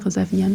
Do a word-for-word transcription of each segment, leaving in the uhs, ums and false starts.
reservieren.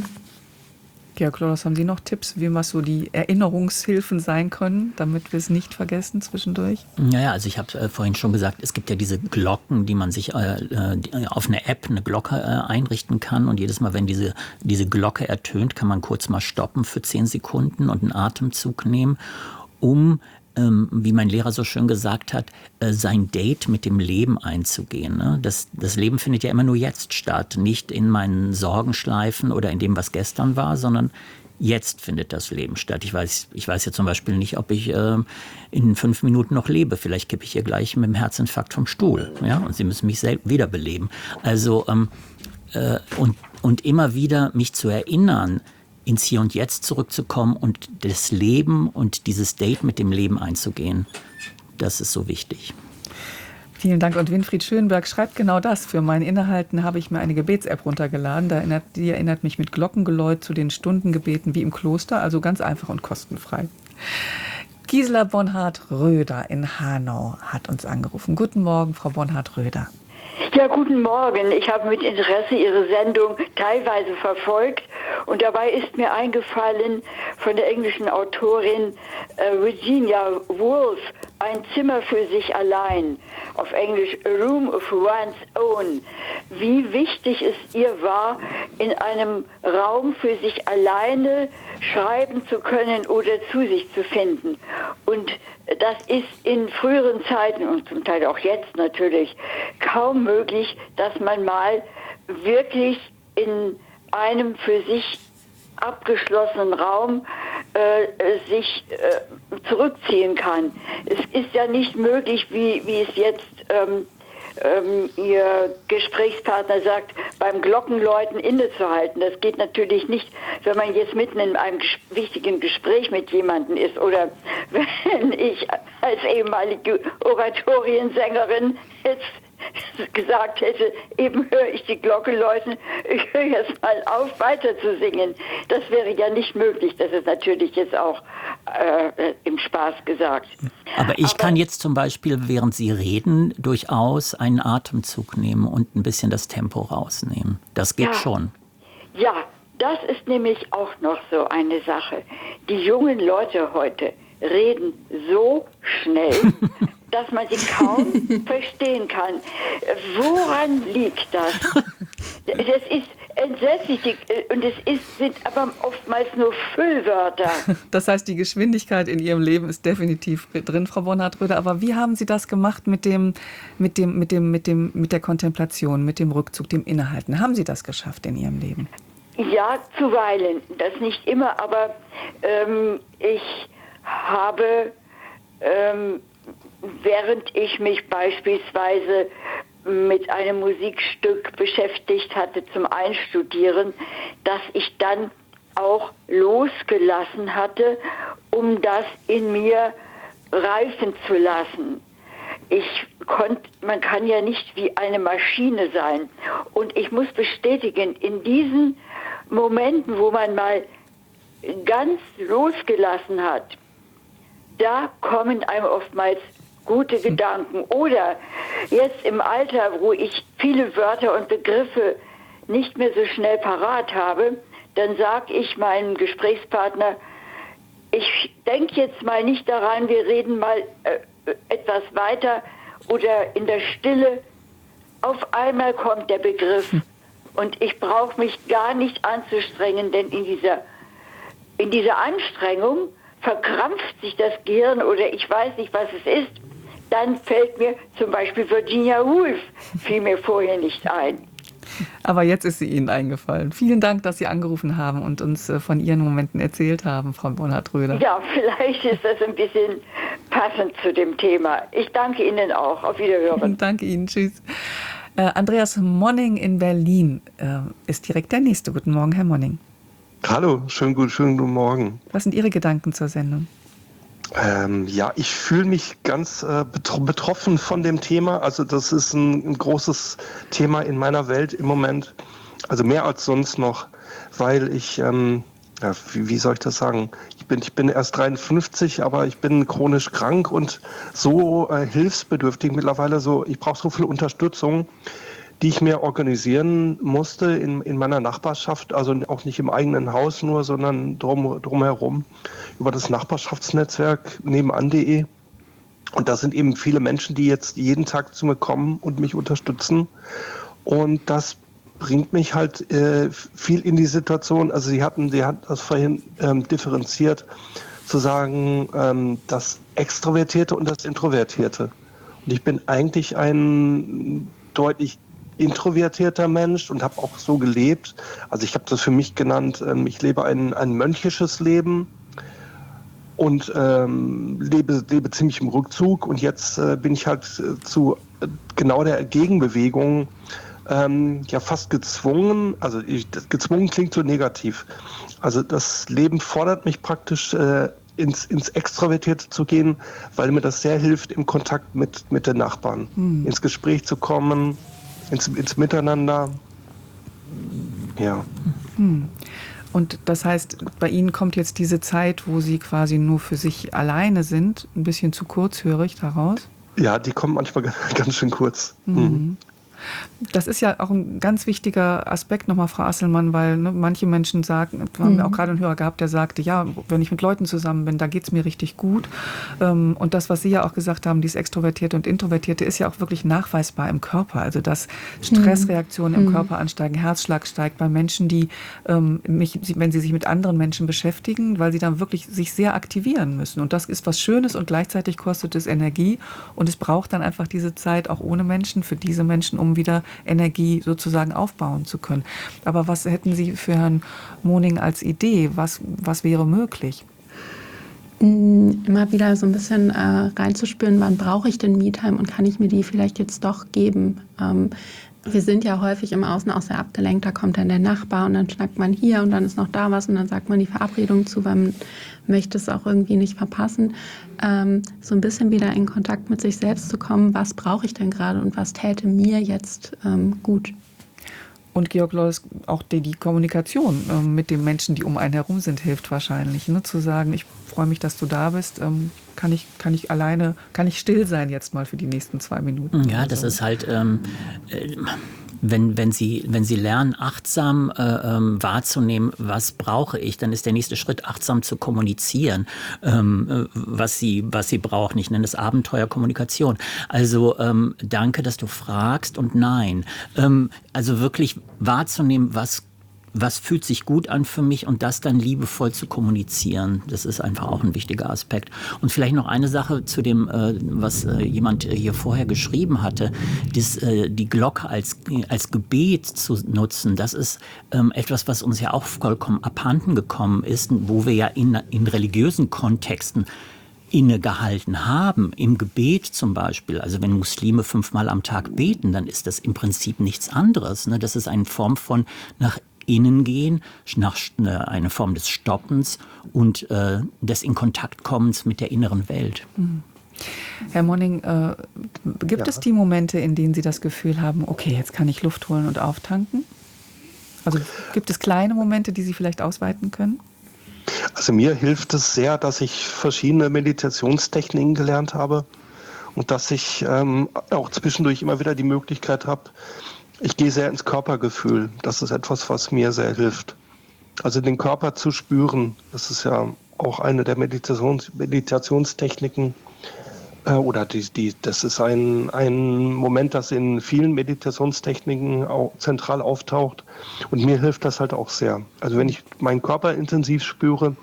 Georg Loros, haben Sie noch Tipps, wie was so die Erinnerungshilfen sein können, damit wir es nicht vergessen zwischendurch? Naja, also ich habe äh, vorhin schon gesagt, es gibt ja diese Glocken, die man sich äh, die, auf eine App, eine Glocke äh, einrichten kann. Und jedes Mal, wenn diese, diese Glocke ertönt, kann man kurz mal stoppen für zehn Sekunden und einen Atemzug nehmen, um, ähm, wie mein Lehrer so schön gesagt hat, äh, sein Date mit dem Leben einzugehen. Ne? Das, das Leben findet ja immer nur jetzt statt, nicht in meinen Sorgenschleifen oder in dem, was gestern war, sondern jetzt findet das Leben statt. Ich weiß, ich weiß ja zum Beispiel nicht, ob ich äh, in fünf Minuten noch lebe. Vielleicht kippe ich hier gleich mit dem Herzinfarkt vom Stuhl. Ja? Und Sie müssen mich selbst wiederbeleben. Also, ähm, äh, und, und immer wieder mich zu erinnern, ins Hier und Jetzt zurückzukommen und das Leben und dieses Date mit dem Leben einzugehen, das ist so wichtig. Vielen Dank. Und Winfried Schönberg schreibt genau das. Für mein Innehalten habe ich mir eine Gebets-App runtergeladen. Da erinnert, die erinnert mich mit Glockengeläut zu den Stundengebeten wie im Kloster, also ganz einfach und kostenfrei. Gisela Bonhard-Röder in Hanau hat uns angerufen. Guten Morgen, Frau Bonhard-Röder. Ja, guten Morgen. Ich habe mit Interesse Ihre Sendung teilweise verfolgt und dabei ist mir eingefallen von der englischen Autorin äh, Virginia Woolf, Ein Zimmer für sich allein, auf Englisch A Room of One's Own, wie wichtig es ihr war, in einem Raum für sich alleine schreiben zu können oder zu sich zu finden. Und das ist in früheren Zeiten und zum Teil auch jetzt natürlich kaum möglich, dass man mal wirklich in einem für sich abgeschlossenen Raum äh, sich äh, zurückziehen kann. Es ist ja nicht möglich, wie, wie es jetzt ähm, ähm, Ihr Gesprächspartner sagt, beim Glockenläuten innezuhalten. Das geht natürlich nicht, wenn man jetzt mitten in einem ges- wichtigen Gespräch mit jemandem ist oder wenn ich als ehemalige Oratoriensängerin jetzt gesagt hätte, eben höre ich die Glocke läuten, ich höre jetzt mal auf, weiter zu singen. Das wäre ja nicht möglich. Das ist natürlich jetzt auch äh, im Spaß gesagt. Aber ich Aber, kann jetzt zum Beispiel, während Sie reden, durchaus einen Atemzug nehmen und ein bisschen das Tempo rausnehmen. Das geht ja, schon. Ja, das ist nämlich auch noch so eine Sache. Die jungen Leute heute reden so schnell, dass man sie kaum verstehen kann. Woran liegt das? Das ist entsetzlich und es ist, sind aber oftmals nur Füllwörter. Das heißt, die Geschwindigkeit in Ihrem Leben ist definitiv drin, Frau Bonhard-Röder. Aber wie haben Sie das gemacht mit dem, mit dem, mit dem, mit dem, mit der Kontemplation, mit dem Rückzug, dem Innehalten? Haben Sie das geschafft in Ihrem Leben? Ja, zuweilen. Das nicht immer, aber ähm, ich habe, ähm, während ich mich beispielsweise mit einem Musikstück beschäftigt hatte zum Einstudieren, dass ich dann auch losgelassen hatte, um das in mir reifen zu lassen. Ich konnt, man kann ja nicht wie eine Maschine sein. Und ich muss bestätigen, in diesen Momenten, wo man mal ganz losgelassen hat, da kommen einem oftmals gute Gedanken. Oder jetzt im Alter, wo ich viele Wörter und Begriffe nicht mehr so schnell parat habe, dann sage ich meinem Gesprächspartner, ich denke jetzt mal nicht daran, wir reden mal äh, etwas weiter oder in der Stille. Auf einmal kommt der Begriff und ich brauche mich gar nicht anzustrengen, denn in dieser, in dieser Anstrengung verkrampft sich das Gehirn oder ich weiß nicht, was es ist, dann fällt mir zum Beispiel Virginia Woolf, fiel mir vorher nicht ein. Aber jetzt ist sie Ihnen eingefallen. Vielen Dank, dass Sie angerufen haben und uns von Ihren Momenten erzählt haben, Frau Bonhard-Röder. Ja, vielleicht ist das ein bisschen passend zu dem Thema. Ich danke Ihnen auch. Auf Wiederhören. Danke Ihnen. Tschüss. Äh, Andreas Monning in Berlin äh, ist direkt der Nächste. Guten Morgen, Herr Monning. Hallo, schönen guten, schönen guten Morgen. Was sind Ihre Gedanken zur Sendung? Ähm, ja, ich fühle mich ganz äh, betro- betroffen von dem Thema. Also das ist ein, ein großes Thema in meiner Welt im Moment. Also mehr als sonst noch, weil ich, ähm, ja, wie, wie soll ich das sagen? Ich bin, ich bin erst dreiundfünfzig, aber ich bin chronisch krank und so äh, hilfsbedürftig mittlerweile. So, ich brauche so viel Unterstützung, die ich mir organisieren musste in, in meiner Nachbarschaft, also auch nicht im eigenen Haus nur, sondern drum, drumherum, über das Nachbarschaftsnetzwerk nebenan punkt de. Und da sind eben viele Menschen, die jetzt jeden Tag zu mir kommen und mich unterstützen. Und das bringt mich halt äh, viel in die Situation, also Sie hatten, Sie hatten das vorhin ähm, differenziert, zu sagen, ähm, das Extrovertierte und das Introvertierte. Und ich bin eigentlich ein deutlich introvertierter Mensch und habe auch so gelebt. Also ich habe das für mich genannt, ähm, ich lebe ein, ein mönchisches Leben und ähm, lebe, lebe ziemlich im Rückzug. Und jetzt äh, bin ich halt äh, zu äh, genau der Gegenbewegung ähm, ja fast gezwungen. Also ich, gezwungen klingt so negativ. Also das Leben fordert mich praktisch äh, ins, ins Extrovertierte zu gehen, weil mir das sehr hilft, im Kontakt mit, mit den Nachbarn, hm. ins Gespräch zu kommen, ins, ins Miteinander. Ja. Hm. Und das heißt, bei Ihnen kommt jetzt diese Zeit, wo Sie quasi nur für sich alleine sind, ein bisschen zu kurz, höre ich daraus? Ja, die kommt manchmal ganz schön kurz. Mhm. Mhm. Das ist ja auch ein ganz wichtiger Aspekt nochmal, Frau Asselmann, weil ne, manche Menschen sagen, wir haben ja auch gerade einen Hörer gehabt, der sagte, ja, wenn ich mit Leuten zusammen bin, da geht es mir richtig gut. Und das, was Sie ja auch gesagt haben, dieses Extrovertierte und Introvertierte, ist ja auch wirklich nachweisbar im Körper. Also dass Stressreaktionen mhm. im Körper ansteigen, Herzschlag steigt bei Menschen, die, ähm, mich, wenn sie sich mit anderen Menschen beschäftigen, weil sie dann wirklich sich sehr aktivieren müssen. Und das ist was Schönes und gleichzeitig kostet es Energie. Und es braucht dann einfach diese Zeit auch ohne Menschen, für diese Menschen, um wieder Energie sozusagen aufbauen zu können. Aber was hätten Sie für Herrn Moning als Idee? Was, was wäre möglich? Immer wieder so ein bisschen äh, reinzuspüren, wann brauche ich denn Me-Time und kann ich mir die vielleicht jetzt doch geben? Ähm, wir sind ja häufig im Außen auch sehr abgelenkt, da kommt dann der Nachbar und dann schnackt man hier und dann ist noch da was und dann sagt man die Verabredung zu, weil man möchte es auch irgendwie nicht verpassen. Ähm, so ein bisschen wieder in Kontakt mit sich selbst zu kommen, was brauche ich denn gerade und was täte mir jetzt ähm, gut. Und Georg Lois, auch die, die Kommunikation äh, mit den Menschen, die um einen herum sind, hilft wahrscheinlich. Ne? Zu sagen, ich freue mich, dass du da bist, ähm, kann ich, kann ich alleine, kann ich still sein jetzt mal für die nächsten zwei Minuten. Ja, das so. ist halt, ähm, äh, wenn, wenn, Sie, wenn Sie lernen, achtsam äh, ähm, wahrzunehmen, was brauche ich, dann ist der nächste Schritt, achtsam zu kommunizieren, ähm, äh, was, Sie, was Sie brauchen. Ich nenne das Abenteuerkommunikation. Also ähm, danke, dass du fragst und nein. Ähm, also wirklich wahrzunehmen, was was fühlt sich gut an für mich und das dann liebevoll zu kommunizieren. Das ist einfach auch ein wichtiger Aspekt. Und vielleicht noch eine Sache zu dem, äh, was äh, jemand hier vorher geschrieben hatte, das, äh, die Glocke als, als Gebet zu nutzen, das ist ähm, etwas, was uns ja auch vollkommen abhanden gekommen ist, wo wir ja in, in religiösen Kontexten innegehalten haben, im Gebet zum Beispiel. Also wenn Muslime fünfmal am Tag beten, dann ist das im Prinzip nichts anderes. Ne? Das ist eine Form von nach innen gehen, nach eine Form des Stoppens und äh, des in Kontakt kommens mit der inneren Welt. Mhm. Herr Moning, äh, gibt ja. es die Momente, in denen Sie das Gefühl haben, okay, jetzt kann ich Luft holen und auftanken? Also gibt es kleine Momente, die Sie vielleicht ausweiten können? Also mir hilft es sehr, dass ich verschiedene Meditationstechniken gelernt habe und dass ich ähm, auch zwischendurch immer wieder die Möglichkeit habe, ich gehe sehr ins Körpergefühl. Das ist etwas, was mir sehr hilft. Also den Körper zu spüren, das ist ja auch eine der Meditations- Meditationstechniken. Äh, oder die, die, das ist ein, ein Moment, das in vielen Meditationstechniken auch zentral auftaucht. Und mir hilft das halt auch sehr. Also wenn ich meinen Körper intensiv spüre,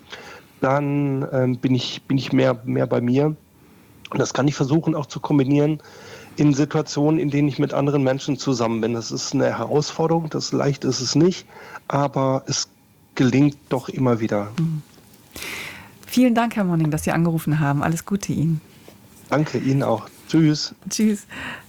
dann äh, bin ich, bin ich mehr, mehr bei mir. Und das kann ich versuchen auch zu kombinieren in Situationen, in denen ich mit anderen Menschen zusammen bin. Das ist eine Herausforderung, das leicht ist es nicht, aber es gelingt doch immer wieder. Mhm. Vielen Dank, Herr Moning, dass Sie angerufen haben. Alles Gute Ihnen. Danke, Ihnen auch. Tschüss. Tschüss.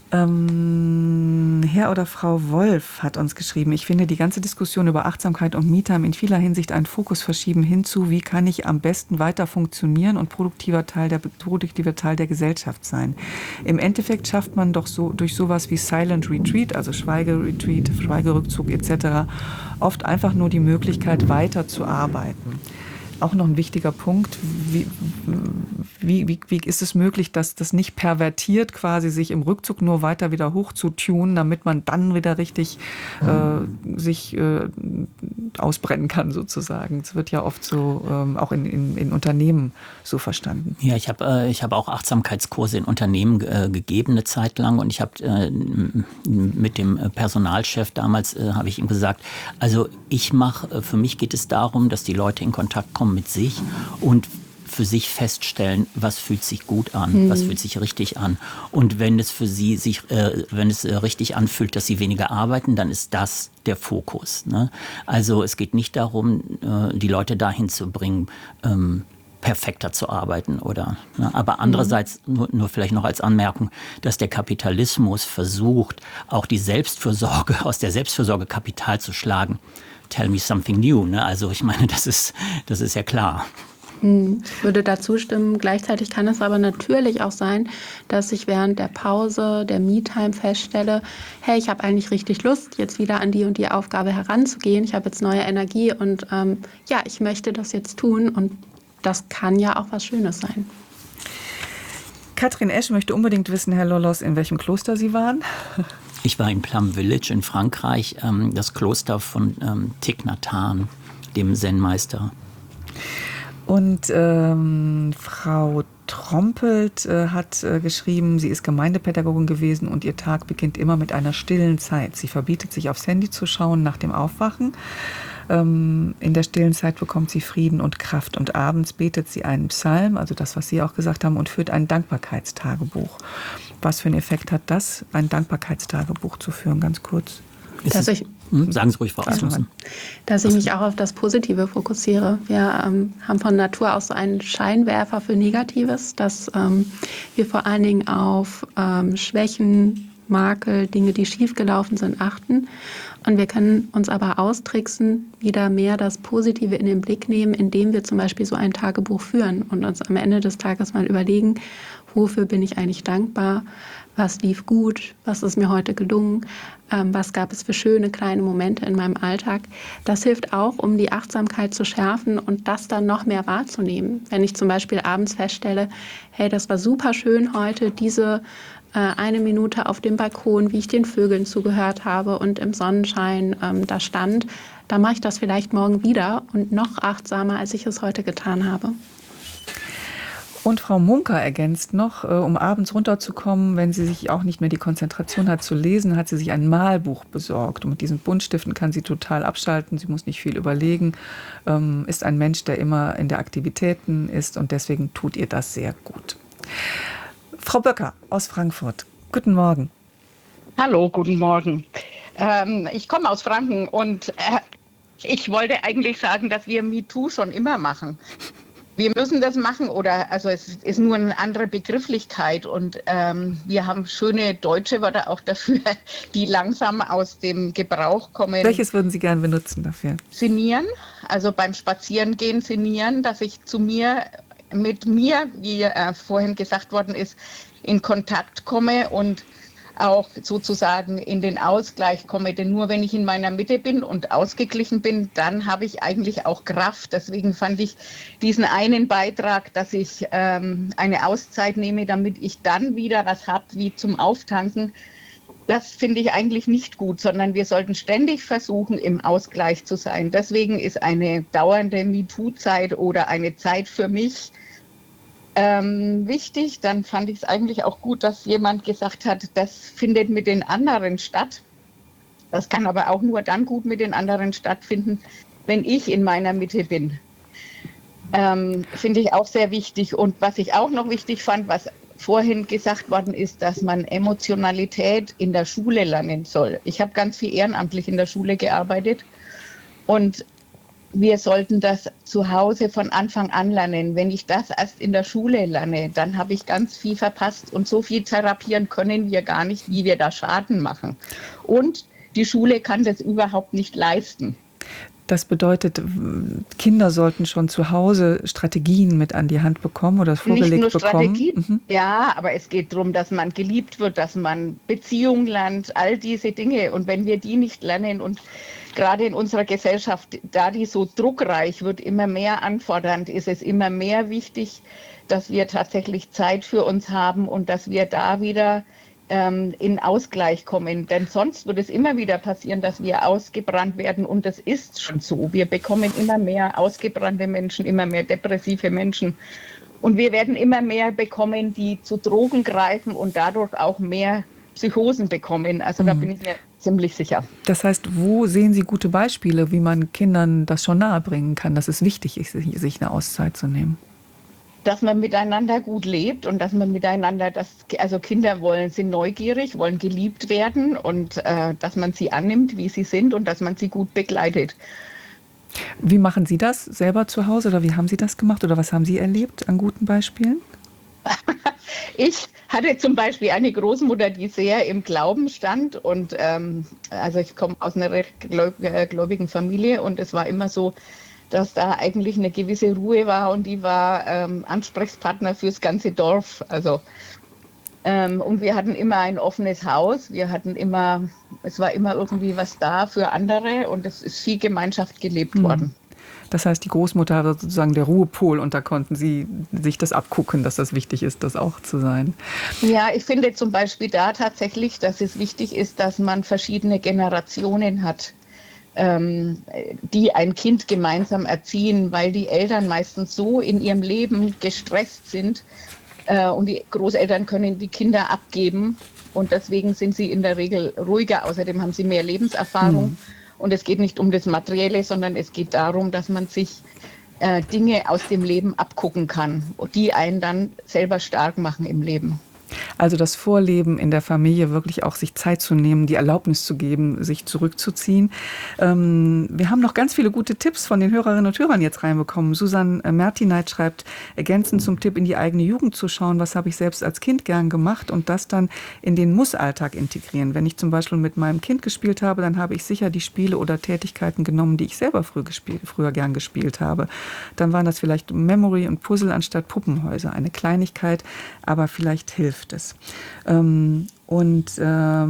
Ähm, Herr oder Frau Wolf hat uns geschrieben, ich finde die ganze Diskussion über Achtsamkeit und Me-Time in vieler Hinsicht einen Fokus verschieben hinzu, wie kann ich am besten weiter funktionieren und produktiver Teil der, produktiver Teil der Gesellschaft sein. Im Endeffekt schafft man doch so durch sowas wie Silent Retreat, also Schweigeretreat, Schweigerückzug et cetera, oft einfach nur die Möglichkeit, weiter zu arbeiten. auch noch ein wichtiger Punkt. Wie, wie, wie, wie ist es möglich, dass das nicht pervertiert, quasi sich im Rückzug nur weiter wieder hochzutunen, damit man dann wieder richtig äh, sich äh, ausbrennen kann, sozusagen? Es wird ja oft so ähm, auch in, in, in Unternehmen so verstanden. Ja, ich habe äh, ich hab auch Achtsamkeitskurse in Unternehmen äh, gegeben eine Zeit lang und ich habe äh, mit dem Personalchef damals äh, habe ich ihm gesagt, also ich mache, für mich geht es darum, dass die Leute in Kontakt kommen mit sich und für sich feststellen, was fühlt sich gut an, mhm. was fühlt sich richtig an. Und wenn es für sie sich, äh, wenn es äh, richtig anfühlt, dass sie weniger arbeiten, dann ist das der Fokus. Ne? Also es geht nicht darum, äh, die Leute dahin zu bringen, ähm, perfekter zu arbeiten oder. Ne? Aber andererseits mhm. nur, nur vielleicht noch als Anmerkung, dass der Kapitalismus versucht, auch die Selbstfürsorge aus der Selbstfürsorge Kapital zu schlagen. Tell me something new. Ne? Also ich meine, das ist, das ist ja klar. Ich würde dazu stimmen. Gleichzeitig kann es aber natürlich auch sein, dass ich während der Pause, der Me-Time feststelle, hey, ich habe eigentlich richtig Lust, jetzt wieder an die und die Aufgabe heranzugehen. Ich habe jetzt neue Energie und ähm, ja, ich möchte das jetzt tun und das kann ja auch was Schönes sein. Katrin Esch möchte unbedingt wissen, Herr Lollos, in welchem Kloster Sie waren. Ich war in Plum Village in Frankreich, ähm, das Kloster von ähm, Thich Nhat Hanh, dem Zen-Meister. Und ähm, Frau Trompelt äh, hat äh, geschrieben, sie ist Gemeindepädagogin gewesen und ihr Tag beginnt immer mit einer stillen Zeit. Sie verbietet sich aufs Handy zu schauen nach dem Aufwachen. Ähm, in der stillen Zeit bekommt sie Frieden und Kraft und abends betet sie einen Psalm, also das, was Sie auch gesagt haben, und führt ein Dankbarkeitstagebuch. Was für einen Effekt hat das, ein Dankbarkeitstagebuch zu führen, ganz kurz? Dass ich, hm, sagen Sie ruhig, Frau Asmussen. Dass ich mich auch auf das Positive fokussiere. Wir ähm, haben von Natur aus so einen Scheinwerfer für Negatives, dass ähm, wir vor allen Dingen auf ähm, Schwächen, Makel, Dinge, die schiefgelaufen sind, achten. Und wir können uns aber austricksen, wieder mehr das Positive in den Blick nehmen, indem wir zum Beispiel so ein Tagebuch führen und uns am Ende des Tages mal überlegen, wofür bin ich eigentlich dankbar, was lief gut, was ist mir heute gelungen, ähm, was gab es für schöne kleine Momente in meinem Alltag. Das hilft auch, um die Achtsamkeit zu schärfen und das dann noch mehr wahrzunehmen. Wenn ich zum Beispiel abends feststelle, hey, das war super schön heute, diese äh, eine Minute auf dem Balkon, wie ich den Vögeln zugehört habe und im Sonnenschein ähm, da stand, dann mache ich das vielleicht morgen wieder und noch achtsamer, als ich es heute getan habe. Und Frau Munker ergänzt noch, um abends runterzukommen, wenn sie sich auch nicht mehr die Konzentration hat zu lesen, hat sie sich ein Malbuch besorgt. Und mit diesen Buntstiften kann sie total abschalten, sie muss nicht viel überlegen, ist ein Mensch, der immer in der Aktivitäten ist und deswegen tut ihr das sehr gut. Frau Böcker aus Frankfurt, guten Morgen. Hallo, guten Morgen. Ähm, ich komme aus Franken und äh, ich wollte eigentlich sagen, dass wir MeToo schon immer machen. Wir müssen das machen oder also es ist nur eine andere Begrifflichkeit und ähm, wir haben schöne deutsche Wörter auch dafür, die langsam aus dem Gebrauch kommen. Welches würden Sie gerne benutzen dafür? Sinnieren, also beim Spazierengehen sinnieren, dass ich zu mir, mit mir, wie äh, vorhin gesagt worden ist, in Kontakt komme und auch sozusagen in den Ausgleich komme. Denn nur wenn ich in meiner Mitte bin und ausgeglichen bin, dann habe ich eigentlich auch Kraft. Deswegen fand ich diesen einen Beitrag, dass ich ähm, eine Auszeit nehme, damit ich dann wieder was habe wie zum Auftanken. Das finde ich eigentlich nicht gut, sondern wir sollten ständig versuchen, im Ausgleich zu sein. Deswegen ist eine dauernde MeToo-Zeit oder eine Zeit für mich Ähm, wichtig. Dann fand ich es eigentlich auch gut, dass jemand gesagt hat, das findet mit den anderen statt. Das kann aber auch nur dann gut mit den anderen stattfinden, wenn ich in meiner Mitte bin. Ähm, finde ich auch sehr wichtig. Und was ich auch noch wichtig fand, was vorhin gesagt worden ist, dass man Emotionalität in der Schule lernen soll. Ich habe ganz viel ehrenamtlich in der Schule gearbeitet und wir sollten das zu Hause von Anfang an lernen. Wenn ich das erst in der Schule lerne, dann habe ich ganz viel verpasst. Und so viel therapieren können wir gar nicht, wie wir da Schaden machen. Und die Schule kann das überhaupt nicht leisten. Das bedeutet, Kinder sollten schon zu Hause Strategien mit an die Hand bekommen oder vorgelegt Nicht nur bekommen. Strategien, Mhm. ja, aber es geht darum, dass man geliebt wird, dass man Beziehung lernt, all diese Dinge. Und wenn wir die nicht lernen und gerade in unserer Gesellschaft, da die so druckreich wird, immer mehr anfordernd, ist es immer mehr wichtig, dass wir tatsächlich Zeit für uns haben und dass wir da wieder ähm, in Ausgleich kommen. Denn sonst wird es immer wieder passieren, dass wir ausgebrannt werden. Und das ist schon so. Wir bekommen immer mehr ausgebrannte Menschen, immer mehr depressive Menschen. Und wir werden immer mehr bekommen, die zu Drogen greifen und dadurch auch mehr Psychosen bekommen. Also mhm. da bin ich mir ziemlich sicher. Das heißt, wo sehen Sie gute Beispiele, wie man Kindern das schon nahebringen kann, dass es wichtig ist, sich eine Auszeit zu nehmen? Dass man miteinander gut lebt und dass man miteinander, das, also Kinder wollen, sind neugierig, wollen geliebt werden und äh, dass man sie annimmt, wie sie sind und dass man sie gut begleitet. Wie machen Sie das selber zu Hause oder wie haben Sie das gemacht oder was haben Sie erlebt an guten Beispielen? Ich hatte zum Beispiel eine Großmutter, die sehr im Glauben stand und ähm, also ich komme aus einer recht gläubigen Familie und es war immer so, dass da eigentlich eine gewisse Ruhe war und die war ähm, Ansprechpartner fürs ganze Dorf. Also ähm, und wir hatten immer ein offenes Haus, wir hatten immer, es war immer irgendwie was da für andere und es ist viel Gemeinschaft gelebt mhm. worden. Das heißt, die Großmutter war sozusagen der Ruhepol und da konnten Sie sich das abgucken, dass das wichtig ist, das auch zu sein. Ja, ich finde zum Beispiel da tatsächlich, dass es wichtig ist, dass man verschiedene Generationen hat, die ein Kind gemeinsam erziehen, weil die Eltern meistens so in ihrem Leben gestresst sind äh, und die Großeltern können die Kinder abgeben und deswegen sind sie in der Regel ruhiger. Außerdem haben sie mehr Lebenserfahrung mhm. und es geht nicht um das Materielle, sondern es geht darum, dass man sich äh, Dinge aus dem Leben abgucken kann, die einen dann selber stark machen im Leben. Also das Vorleben in der Familie, wirklich auch sich Zeit zu nehmen, die Erlaubnis zu geben, sich zurückzuziehen. Ähm, wir haben noch ganz viele gute Tipps von den Hörerinnen und Hörern jetzt reinbekommen. Susanne Mertineit schreibt, ergänzend zum Tipp, in die eigene Jugend zu schauen, was habe ich selbst als Kind gern gemacht und das dann in den Muss-Alltag integrieren. Wenn ich zum Beispiel mit meinem Kind gespielt habe, dann habe ich sicher die Spiele oder Tätigkeiten genommen, die ich selber früher, gespielt, früher gern gespielt habe. Dann waren das vielleicht Memory und Puzzle anstatt Puppenhäuser. Eine Kleinigkeit, aber vielleicht hilft es. Ähm, und äh, Herr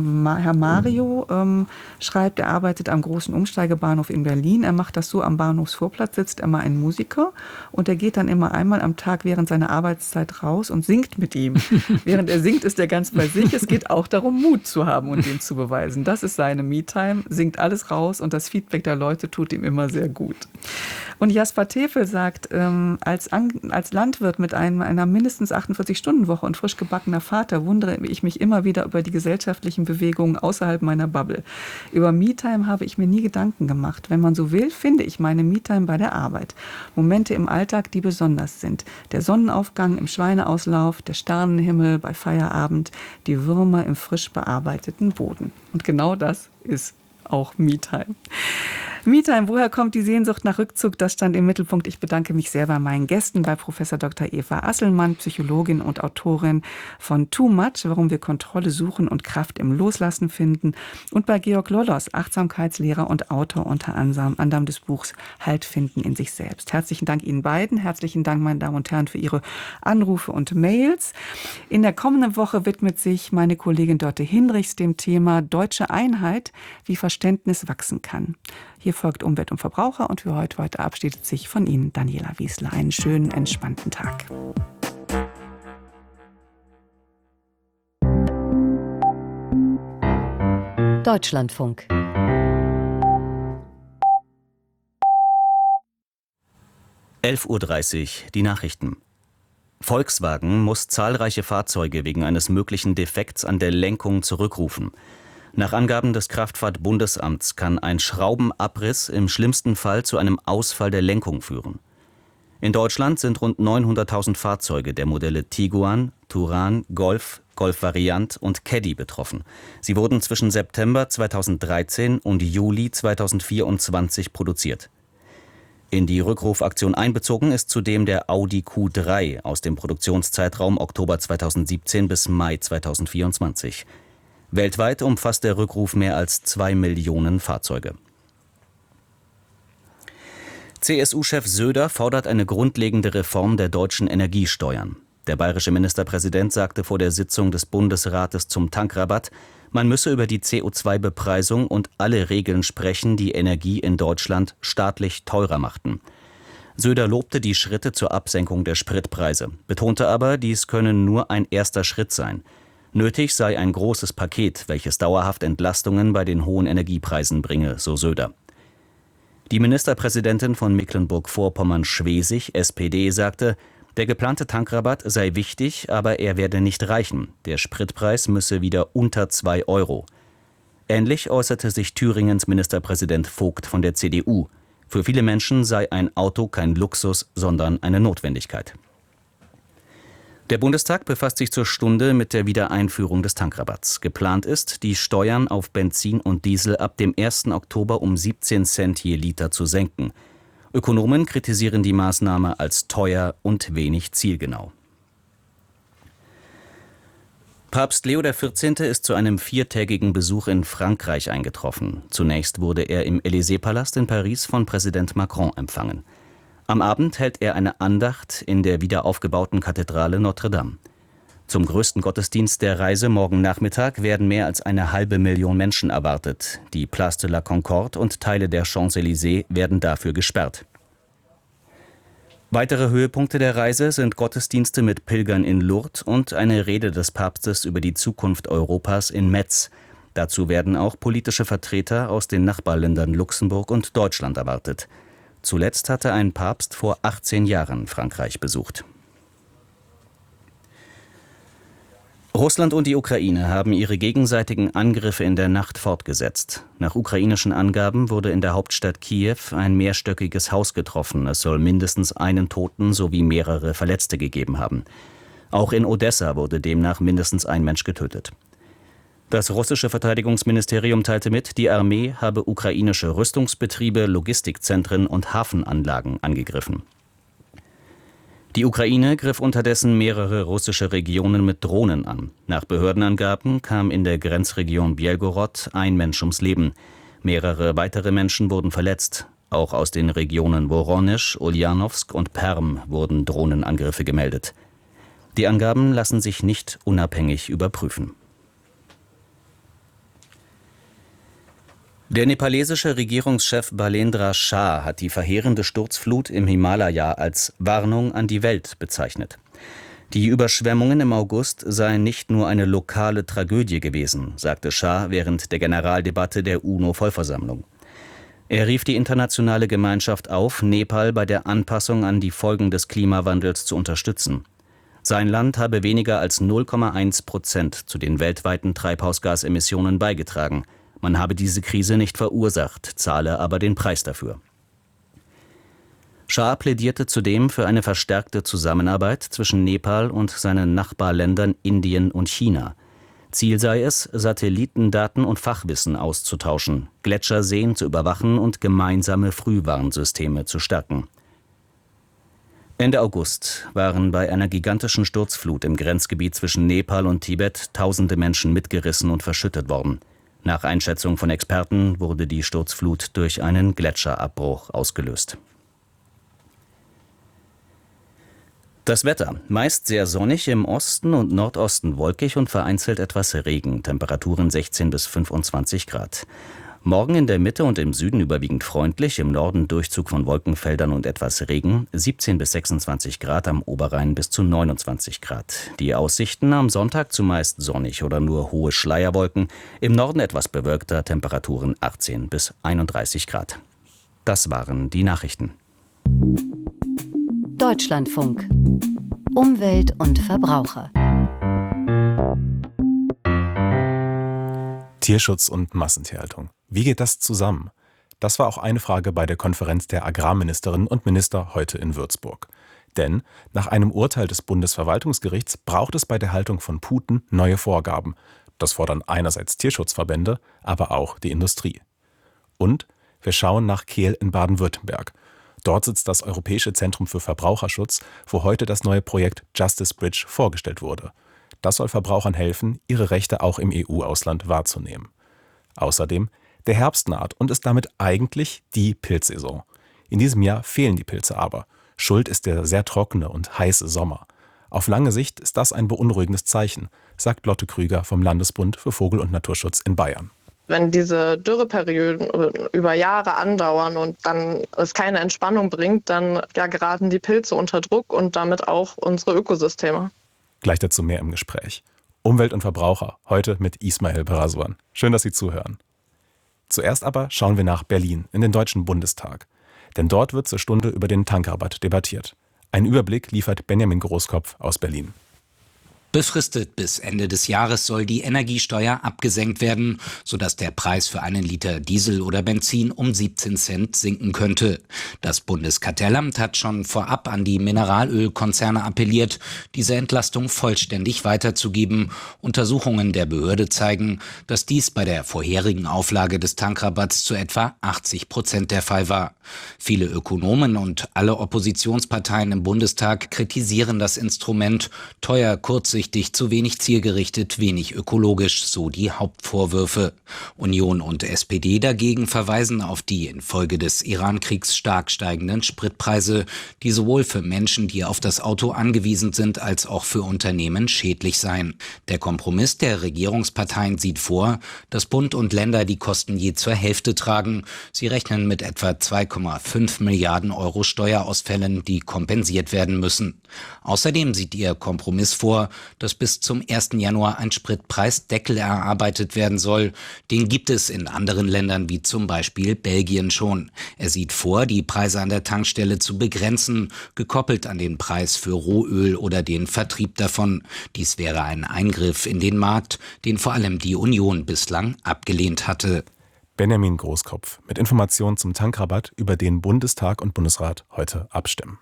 Mario ähm, schreibt, er arbeitet am großen Umsteigebahnhof in Berlin. Er macht das so, am Bahnhofsvorplatz sitzt immer ein Musiker und er geht dann immer einmal am Tag während seiner Arbeitszeit raus und singt mit ihm. Während er singt, ist er ganz bei sich. Es geht auch darum, Mut zu haben und den zu beweisen. Das ist seine Me-Time, singt alles raus und das Feedback der Leute tut ihm immer sehr gut. Und Jasper Tefel sagt, ähm, als, An- als Landwirt mit einem, einer mindestens achtundvierzig-Stunden-Woche und frisch gebackener Vater wundere ich mich immer wieder über die gesellschaftlichen Bewegungen außerhalb meiner Bubble. Über Me-Time habe ich mir nie Gedanken gemacht. Wenn man so will, finde ich meine Me-Time bei der Arbeit. Momente im Alltag, die besonders sind. Der Sonnenaufgang im Schweineauslauf, der Sternenhimmel bei Feierabend, die Würmer im frisch bearbeiteten Boden. Und genau das ist auch Me-Time. Me-Time, woher kommt die Sehnsucht nach Rückzug? Das stand im Mittelpunkt. Ich bedanke mich sehr bei meinen Gästen, bei Professor Doktor Eva Asselmann, Psychologin und Autorin von Too Much, warum wir Kontrolle suchen und Kraft im Loslassen finden. Und bei Georg Lollos, Achtsamkeitslehrer und Autor unter anderem des Buchs Halt finden in sich selbst. Herzlichen Dank Ihnen beiden. Herzlichen Dank, meine Damen und Herren, für Ihre Anrufe und Mails. In der kommenden Woche widmet sich meine Kollegin Dörte Hinrichs dem Thema Deutsche Einheit, wie Verständnis wachsen kann. Hier folgt Umwelt und Verbraucher und für heute, heute verabschiedet sich von Ihnen Daniela Wiesler. Einen schönen, entspannten Tag. Deutschlandfunk. elf Uhr dreißig, die Nachrichten. Volkswagen muss zahlreiche Fahrzeuge wegen eines möglichen Defekts an der Lenkung zurückrufen. Nach Angaben des Kraftfahrt-Bundesamts kann ein Schraubenabriss im schlimmsten Fall zu einem Ausfall der Lenkung führen. In Deutschland sind rund neunhunderttausend Fahrzeuge der Modelle Tiguan, Touran, Golf, Golf Variant und Caddy betroffen. Sie wurden zwischen September zweitausenddreizehn und Juli zweitausendvierundzwanzig produziert. In die Rückrufaktion einbezogen ist zudem der Audi Q drei aus dem Produktionszeitraum Oktober zweitausendsiebzehn bis Mai zweitausendvierundzwanzig. Weltweit umfasst der Rückruf mehr als zwei Millionen Fahrzeuge. C S U-Chef Söder fordert eine grundlegende Reform der deutschen Energiesteuern. Der bayerische Ministerpräsident sagte vor der Sitzung des Bundesrates zum Tankrabatt, man müsse über die C O zwei Bepreisung und alle Regeln sprechen, die Energie in Deutschland staatlich teurer machten. Söder lobte die Schritte zur Absenkung der Spritpreise, betonte aber, dies könne nur ein erster Schritt sein. Nötig sei ein großes Paket, welches dauerhaft Entlastungen bei den hohen Energiepreisen bringe, so Söder. Die Ministerpräsidentin von Mecklenburg-Vorpommern-Schwesig, S P D, sagte, der geplante Tankrabatt sei wichtig, aber er werde nicht reichen. Der Spritpreis müsse wieder unter zwei Euro. Ähnlich äußerte sich Thüringens Ministerpräsident Vogt von der C D U. Für viele Menschen sei ein Auto kein Luxus, sondern eine Notwendigkeit. Der Bundestag befasst sich zur Stunde mit der Wiedereinführung des Tankrabatts. Geplant ist, die Steuern auf Benzin und Diesel ab dem ersten Oktober um siebzehn Cent je Liter zu senken. Ökonomen kritisieren die Maßnahme als teuer und wenig zielgenau. Papst Leo der Vierzehnte ist zu einem viertägigen Besuch in Frankreich eingetroffen. Zunächst wurde er im Élysée-Palast in Paris von Präsident Macron empfangen. Am Abend hält er eine Andacht in der wiederaufgebauten Kathedrale Notre-Dame. Zum größten Gottesdienst der Reise morgen Nachmittag werden mehr als eine halbe Million Menschen erwartet. Die Place de la Concorde und Teile der Champs-Élysées werden dafür gesperrt. Weitere Höhepunkte der Reise sind Gottesdienste mit Pilgern in Lourdes und eine Rede des Papstes über die Zukunft Europas in Metz. Dazu werden auch politische Vertreter aus den Nachbarländern Luxemburg und Deutschland erwartet. Zuletzt hatte ein Papst vor achtzehn Jahren Frankreich besucht. Russland und die Ukraine haben ihre gegenseitigen Angriffe in der Nacht fortgesetzt. Nach ukrainischen Angaben wurde in der Hauptstadt Kiew ein mehrstöckiges Haus getroffen. Es soll mindestens einen Toten sowie mehrere Verletzte gegeben haben. Auch in Odessa wurde demnach mindestens ein Mensch getötet. Das russische Verteidigungsministerium teilte mit, die Armee habe ukrainische Rüstungsbetriebe, Logistikzentren und Hafenanlagen angegriffen. Die Ukraine griff unterdessen mehrere russische Regionen mit Drohnen an. Nach Behördenangaben kam in der Grenzregion Bjelgorod ein Mensch ums Leben. Mehrere weitere Menschen wurden verletzt. Auch aus den Regionen Woronesch, Uljanowsk und Perm wurden Drohnenangriffe gemeldet. Die Angaben lassen sich nicht unabhängig überprüfen. Der nepalesische Regierungschef Balendra Shah hat die verheerende Sturzflut im Himalaya als Warnung an die Welt bezeichnet. Die Überschwemmungen im August seien nicht nur eine lokale Tragödie gewesen, sagte Shah während der Generaldebatte der UNO-Vollversammlung. Er rief die internationale Gemeinschaft auf, Nepal bei der Anpassung an die Folgen des Klimawandels zu unterstützen. Sein Land habe weniger als null Komma eins Prozent zu den weltweiten Treibhausgasemissionen beigetragen. Man habe diese Krise nicht verursacht, zahle aber den Preis dafür. Shah plädierte zudem für eine verstärkte Zusammenarbeit zwischen Nepal und seinen Nachbarländern Indien und China. Ziel sei es, Satellitendaten und Fachwissen auszutauschen, Gletscherseen zu überwachen und gemeinsame Frühwarnsysteme zu stärken. Ende August waren bei einer gigantischen Sturzflut im Grenzgebiet zwischen Nepal und Tibet tausende Menschen mitgerissen und verschüttet worden. Nach Einschätzung von Experten wurde die Sturzflut durch einen Gletscherabbruch ausgelöst. Das Wetter: meist sehr sonnig, im Osten und Nordosten wolkig und vereinzelt etwas Regen, Temperaturen sechzehn bis fünfundzwanzig Grad. Morgen in der Mitte und im Süden überwiegend freundlich, im Norden Durchzug von Wolkenfeldern und etwas Regen, siebzehn bis sechsundzwanzig Grad, am Oberrhein bis zu neunundzwanzig Grad. Die Aussichten: am Sonntag zumeist sonnig oder nur hohe Schleierwolken, im Norden etwas bewölkter, Temperaturen achtzehn bis einunddreißig Grad. Das waren die Nachrichten. Deutschlandfunk. Umwelt und Verbraucher. Tierschutz und Massentierhaltung. Wie geht das zusammen? Das war auch eine Frage bei der Konferenz der Agrarministerinnen und Minister heute in Würzburg. Denn nach einem Urteil des Bundesverwaltungsgerichts braucht es bei der Haltung von Puten neue Vorgaben. Das fordern einerseits Tierschutzverbände, aber auch die Industrie. Und wir schauen nach Kehl in Baden-Württemberg. Dort sitzt das Europäische Zentrum für Verbraucherschutz, wo heute das neue Projekt Justice Bridge vorgestellt wurde. Das soll Verbrauchern helfen, ihre Rechte auch im E U-Ausland wahrzunehmen. Außerdem, der Herbst naht und ist damit eigentlich die Pilzsaison. In diesem Jahr fehlen die Pilze aber. Schuld ist der sehr trockene und heiße Sommer. Auf lange Sicht ist das ein beunruhigendes Zeichen, sagt Lotte Krüger vom Landesbund für Vogel- und Naturschutz in Bayern. Wenn diese Dürreperioden über Jahre andauern und dann es keine Entspannung bringt, dann ja, geraten die Pilze unter Druck und damit auch unsere Ökosysteme. Gleich dazu mehr im Gespräch. Umwelt und Verbraucher, heute mit Ismail Barasuan. Schön, dass Sie zuhören. Zuerst aber schauen wir nach Berlin, in den Deutschen Bundestag. Denn dort wird zur Stunde über den Tankrabatt debattiert. Einen Überblick liefert Benjamin Großkopf aus Berlin. Befristet bis Ende des Jahres soll die Energiesteuer abgesenkt werden, sodass der Preis für einen Liter Diesel oder Benzin um siebzehn Cent sinken könnte. Das Bundeskartellamt hat schon vorab an die Mineralölkonzerne appelliert, diese Entlastung vollständig weiterzugeben. Untersuchungen der Behörde zeigen, dass dies bei der vorherigen Auflage des Tankrabatts zu etwa achtzig Prozent der Fall war. Viele Ökonomen und alle Oppositionsparteien im Bundestag kritisieren das Instrument. Teuer, kurzsichtig, zu wenig zielgerichtet, wenig ökologisch, so die Hauptvorwürfe. Union und S P D dagegen verweisen auf die infolge des Iran-Kriegs stark steigenden Spritpreise, die sowohl für Menschen, die auf das Auto angewiesen sind, als auch für Unternehmen schädlich seien. Der Kompromiss der Regierungsparteien sieht vor, dass Bund und Länder die Kosten je zur Hälfte tragen. Sie rechnen mit etwa zwei Komma fünf Milliarden Euro Steuerausfällen, die kompensiert werden müssen. Außerdem sieht ihr Kompromiss vor, dass bis zum ersten Januar ein Spritpreisdeckel erarbeitet werden soll. Den gibt es in anderen Ländern wie zum Beispiel Belgien schon. Er sieht vor, die Preise an der Tankstelle zu begrenzen, gekoppelt an den Preis für Rohöl oder den Vertrieb davon. Dies wäre ein Eingriff in den Markt, den vor allem die Union bislang abgelehnt hatte. Benjamin Großkopf mit Informationen zum Tankrabatt, über den Bundestag und Bundesrat heute abstimmen.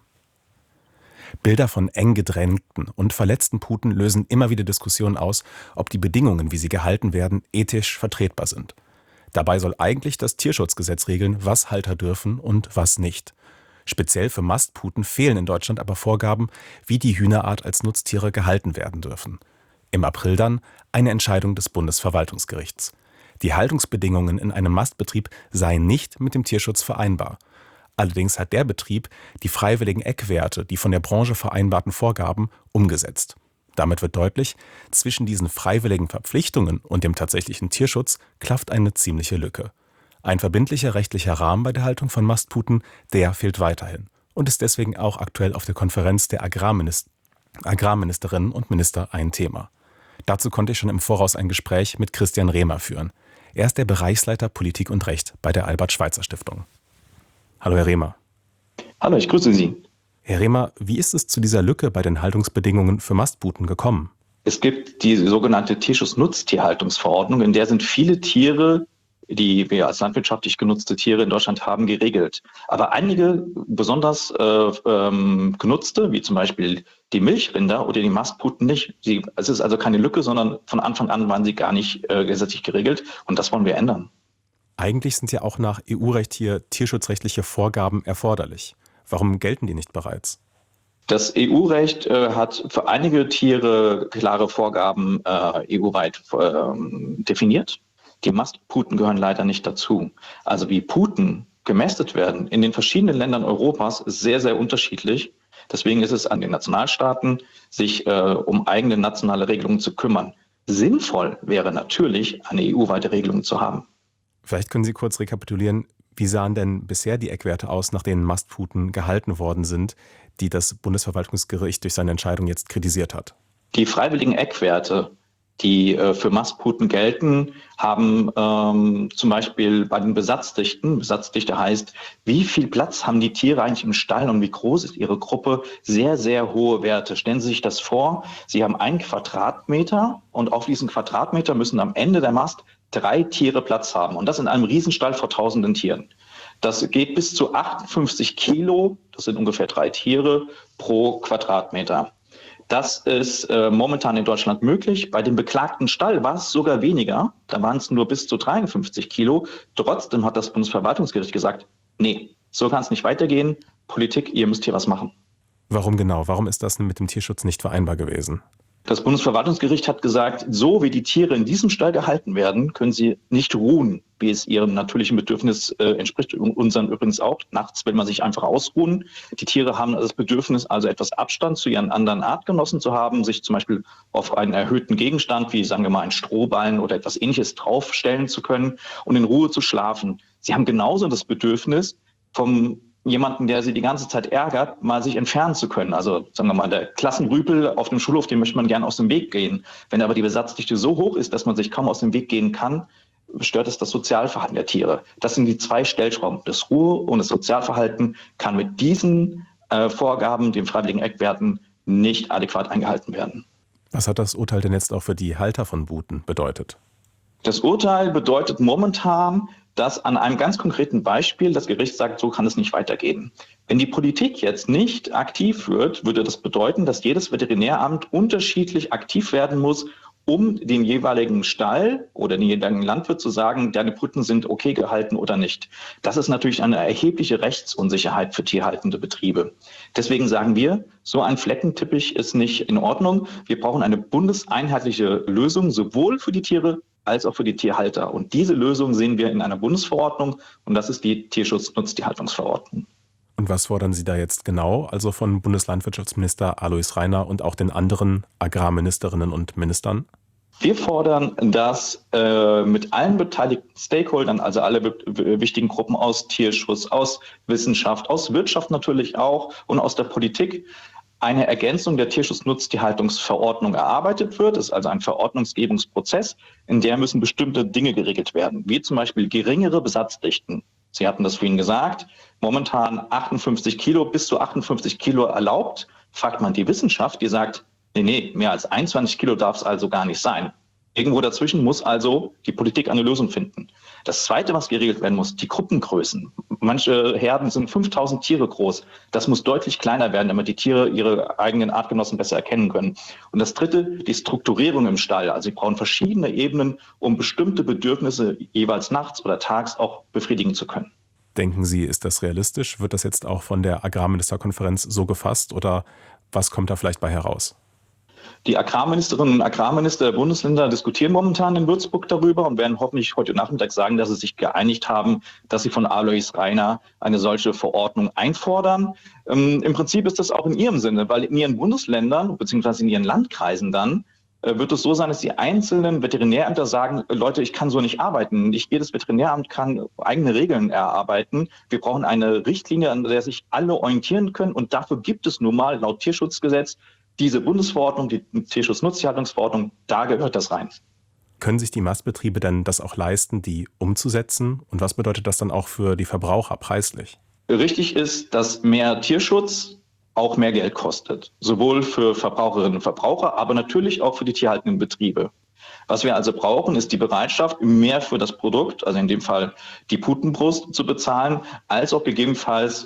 Bilder von eng gedrängten und verletzten Puten lösen immer wieder Diskussionen aus, ob die Bedingungen, wie sie gehalten werden, ethisch vertretbar sind. Dabei soll eigentlich das Tierschutzgesetz regeln, was Halter dürfen und was nicht. Speziell für Mastputen fehlen in Deutschland aber Vorgaben, wie die Hühnerart als Nutztiere gehalten werden dürfen. Im April dann eine Entscheidung des Bundesverwaltungsgerichts. Die Haltungsbedingungen in einem Mastbetrieb seien nicht mit dem Tierschutz vereinbar. Allerdings hat der Betrieb die freiwilligen Eckwerte, die von der Branche vereinbarten Vorgaben, umgesetzt. Damit wird deutlich, zwischen diesen freiwilligen Verpflichtungen und dem tatsächlichen Tierschutz klafft eine ziemliche Lücke. Ein verbindlicher rechtlicher Rahmen bei der Haltung von Mastputen, der fehlt weiterhin und ist deswegen auch aktuell auf der Konferenz der Agrarminister, Agrarministerinnen und Minister ein Thema. Dazu konnte ich schon im Voraus ein Gespräch mit Christian Rehmer führen. Er ist der Bereichsleiter Politik und Recht bei der Albert-Schweitzer-Stiftung. Hallo Herr Rehmer. Hallo, ich grüße Sie. Herr Rehmer, wie ist es zu dieser Lücke bei den Haltungsbedingungen für Mastputen gekommen? Es gibt die sogenannte Tierschutz-Nutztierhaltungsverordnung, in der sind viele Tiere, die wir als landwirtschaftlich genutzte Tiere in Deutschland haben, geregelt. Aber einige besonders äh, ähm, genutzte, wie zum Beispiel die Milchrinder oder die Mastputen nicht. Sie, es ist also keine Lücke, sondern von Anfang an waren sie gar nicht äh, gesetzlich geregelt und das wollen wir ändern. Eigentlich sind ja auch nach E U-Recht hier tierschutzrechtliche Vorgaben erforderlich. Warum gelten die nicht bereits? Das E U-Recht äh, hat für einige Tiere klare Vorgaben äh, E U-weit äh, definiert. Die Mastputen gehören leider nicht dazu. Also wie Puten gemästet werden in den verschiedenen Ländern Europas ist sehr, sehr unterschiedlich. Deswegen ist es an den Nationalstaaten, sich äh, um eigene nationale Regelungen zu kümmern. Sinnvoll wäre natürlich, eine E U-weite Regelung zu haben. Vielleicht können Sie kurz rekapitulieren, wie sahen denn bisher die Eckwerte aus, nach denen Mastputen gehalten worden sind, die das Bundesverwaltungsgericht durch seine Entscheidung jetzt kritisiert hat? Die freiwilligen Eckwerte, die äh, für Mastputen gelten, haben ähm, zum Beispiel bei den Besatzdichten, Besatzdichte heißt, wie viel Platz haben die Tiere eigentlich im Stall und wie groß ist ihre Gruppe, sehr, sehr hohe Werte. Stellen Sie sich das vor, Sie haben einen Quadratmeter und auf diesen Quadratmeter müssen am Ende der Mast drei Tiere Platz haben und das in einem Riesenstall vor tausenden Tieren. Das geht bis zu achtundfünfzig Kilo, das sind ungefähr drei Tiere pro Quadratmeter. Das ist äh, momentan in Deutschland möglich. Bei dem beklagten Stall war es sogar weniger, da waren es nur bis zu dreiundfünfzig Kilo. Trotzdem hat das Bundesverwaltungsgericht gesagt, nee, so kann es nicht weitergehen. Politik, ihr müsst hier was machen. Warum genau? Warum ist das mit dem Tierschutz nicht vereinbar gewesen? Das Bundesverwaltungsgericht hat gesagt, so wie die Tiere in diesem Stall gehalten werden, können sie nicht ruhen, wie es ihrem natürlichen Bedürfnis äh, entspricht. Unseren übrigens auch. Nachts will man sich einfach ausruhen. Die Tiere haben das Bedürfnis, also etwas Abstand zu ihren anderen Artgenossen zu haben, sich zum Beispiel auf einen erhöhten Gegenstand, wie sagen wir mal ein Strohballen oder etwas Ähnliches draufstellen zu können und in Ruhe zu schlafen. Sie haben genauso das Bedürfnis, vom jemanden, der sie die ganze Zeit ärgert, mal sich entfernen zu können. Also sagen wir mal, der Klassenrüpel auf dem Schulhof, den möchte man gerne aus dem Weg gehen. Wenn aber die Besatzdichte so hoch ist, dass man sich kaum aus dem Weg gehen kann, stört es das Sozialverhalten der Tiere. Das sind die zwei Stellschrauben. Das Ruhe- und das Sozialverhalten kann mit diesen äh, Vorgaben, den freiwilligen Eckwerten, nicht adäquat eingehalten werden. Was hat das Urteil denn jetzt auch für die Halter von Buten bedeutet? Das Urteil bedeutet momentan, dass an einem ganz konkreten Beispiel das Gericht sagt, so kann es nicht weitergehen. Wenn die Politik jetzt nicht aktiv wird, würde das bedeuten, dass jedes Veterinäramt unterschiedlich aktiv werden muss, um dem jeweiligen Stall oder dem jeweiligen Landwirt zu sagen, deine Puten sind okay gehalten oder nicht. Das ist natürlich eine erhebliche Rechtsunsicherheit für tierhaltende Betriebe. Deswegen sagen wir, so ein Fleckenteppich ist nicht in Ordnung. Wir brauchen eine bundeseinheitliche Lösung, sowohl für die Tiere als auch für die Tierhalter. Und diese Lösung sehen wir in einer Bundesverordnung, und das ist die Tierschutz-Nutztierhaltungsverordnung. Und was fordern Sie da jetzt genau, also von Bundeslandwirtschaftsminister Alois Rainer und auch den anderen Agrarministerinnen und Ministern? Wir fordern, dass äh, mit allen beteiligten Stakeholdern, also alle w- wichtigen Gruppen aus Tierschutz, aus Wissenschaft, aus Wirtschaft natürlich auch und aus der Politik, eine Ergänzung der Tierschutz-Nutztierhaltungsverordnung erarbeitet wird. Das ist also ein Verordnungsgebungsprozess, in der müssen bestimmte Dinge geregelt werden, wie zum Beispiel geringere Besatzdichten. Sie hatten das vorhin gesagt, momentan achtundfünfzig Kilo, bis zu achtundfünfzig Kilo erlaubt. Fragt man die Wissenschaft, die sagt, nee, nee, mehr als einundzwanzig Kilo darf es also gar nicht sein. Irgendwo dazwischen muss also die Politik eine Lösung finden. Das Zweite, was geregelt werden muss, die Gruppengrößen. Manche Herden sind fünftausend Tiere groß. Das muss deutlich kleiner werden, damit die Tiere ihre eigenen Artgenossen besser erkennen können. Und das Dritte, die Strukturierung im Stall. Also sie brauchen verschiedene Ebenen, um bestimmte Bedürfnisse jeweils nachts oder tags auch befriedigen zu können. Denken Sie, ist das realistisch? Wird das jetzt auch von der Agrarministerkonferenz so gefasst oder was kommt da vielleicht bei heraus? Die Agrarministerinnen und Agrarminister der Bundesländer diskutieren momentan in Würzburg darüber und werden hoffentlich heute Nachmittag sagen, dass sie sich geeinigt haben, dass sie von Alois Rainer eine solche Verordnung einfordern. Ähm, Im Prinzip ist das auch in ihrem Sinne, weil in ihren Bundesländern bzw. in ihren Landkreisen dann äh, wird es so sein, dass die einzelnen Veterinärämter sagen, Leute, ich kann so nicht arbeiten. Nicht jedes Veterinäramt kann eigene Regeln erarbeiten. Wir brauchen eine Richtlinie, an der sich alle orientieren können und dafür gibt es nun mal laut Tierschutzgesetz diese Bundesverordnung, die Tierschutz-Nutztierhaltungsverordnung, da gehört das rein. Können sich die Mastbetriebe denn das auch leisten, die umzusetzen? Und was bedeutet das dann auch für die Verbraucher preislich? Richtig ist, dass mehr Tierschutz auch mehr Geld kostet. Sowohl für Verbraucherinnen und Verbraucher, aber natürlich auch für die tierhaltenden Betriebe. Was wir also brauchen, ist die Bereitschaft, mehr für das Produkt, also in dem Fall die Putenbrust, zu bezahlen, als auch gegebenenfalls,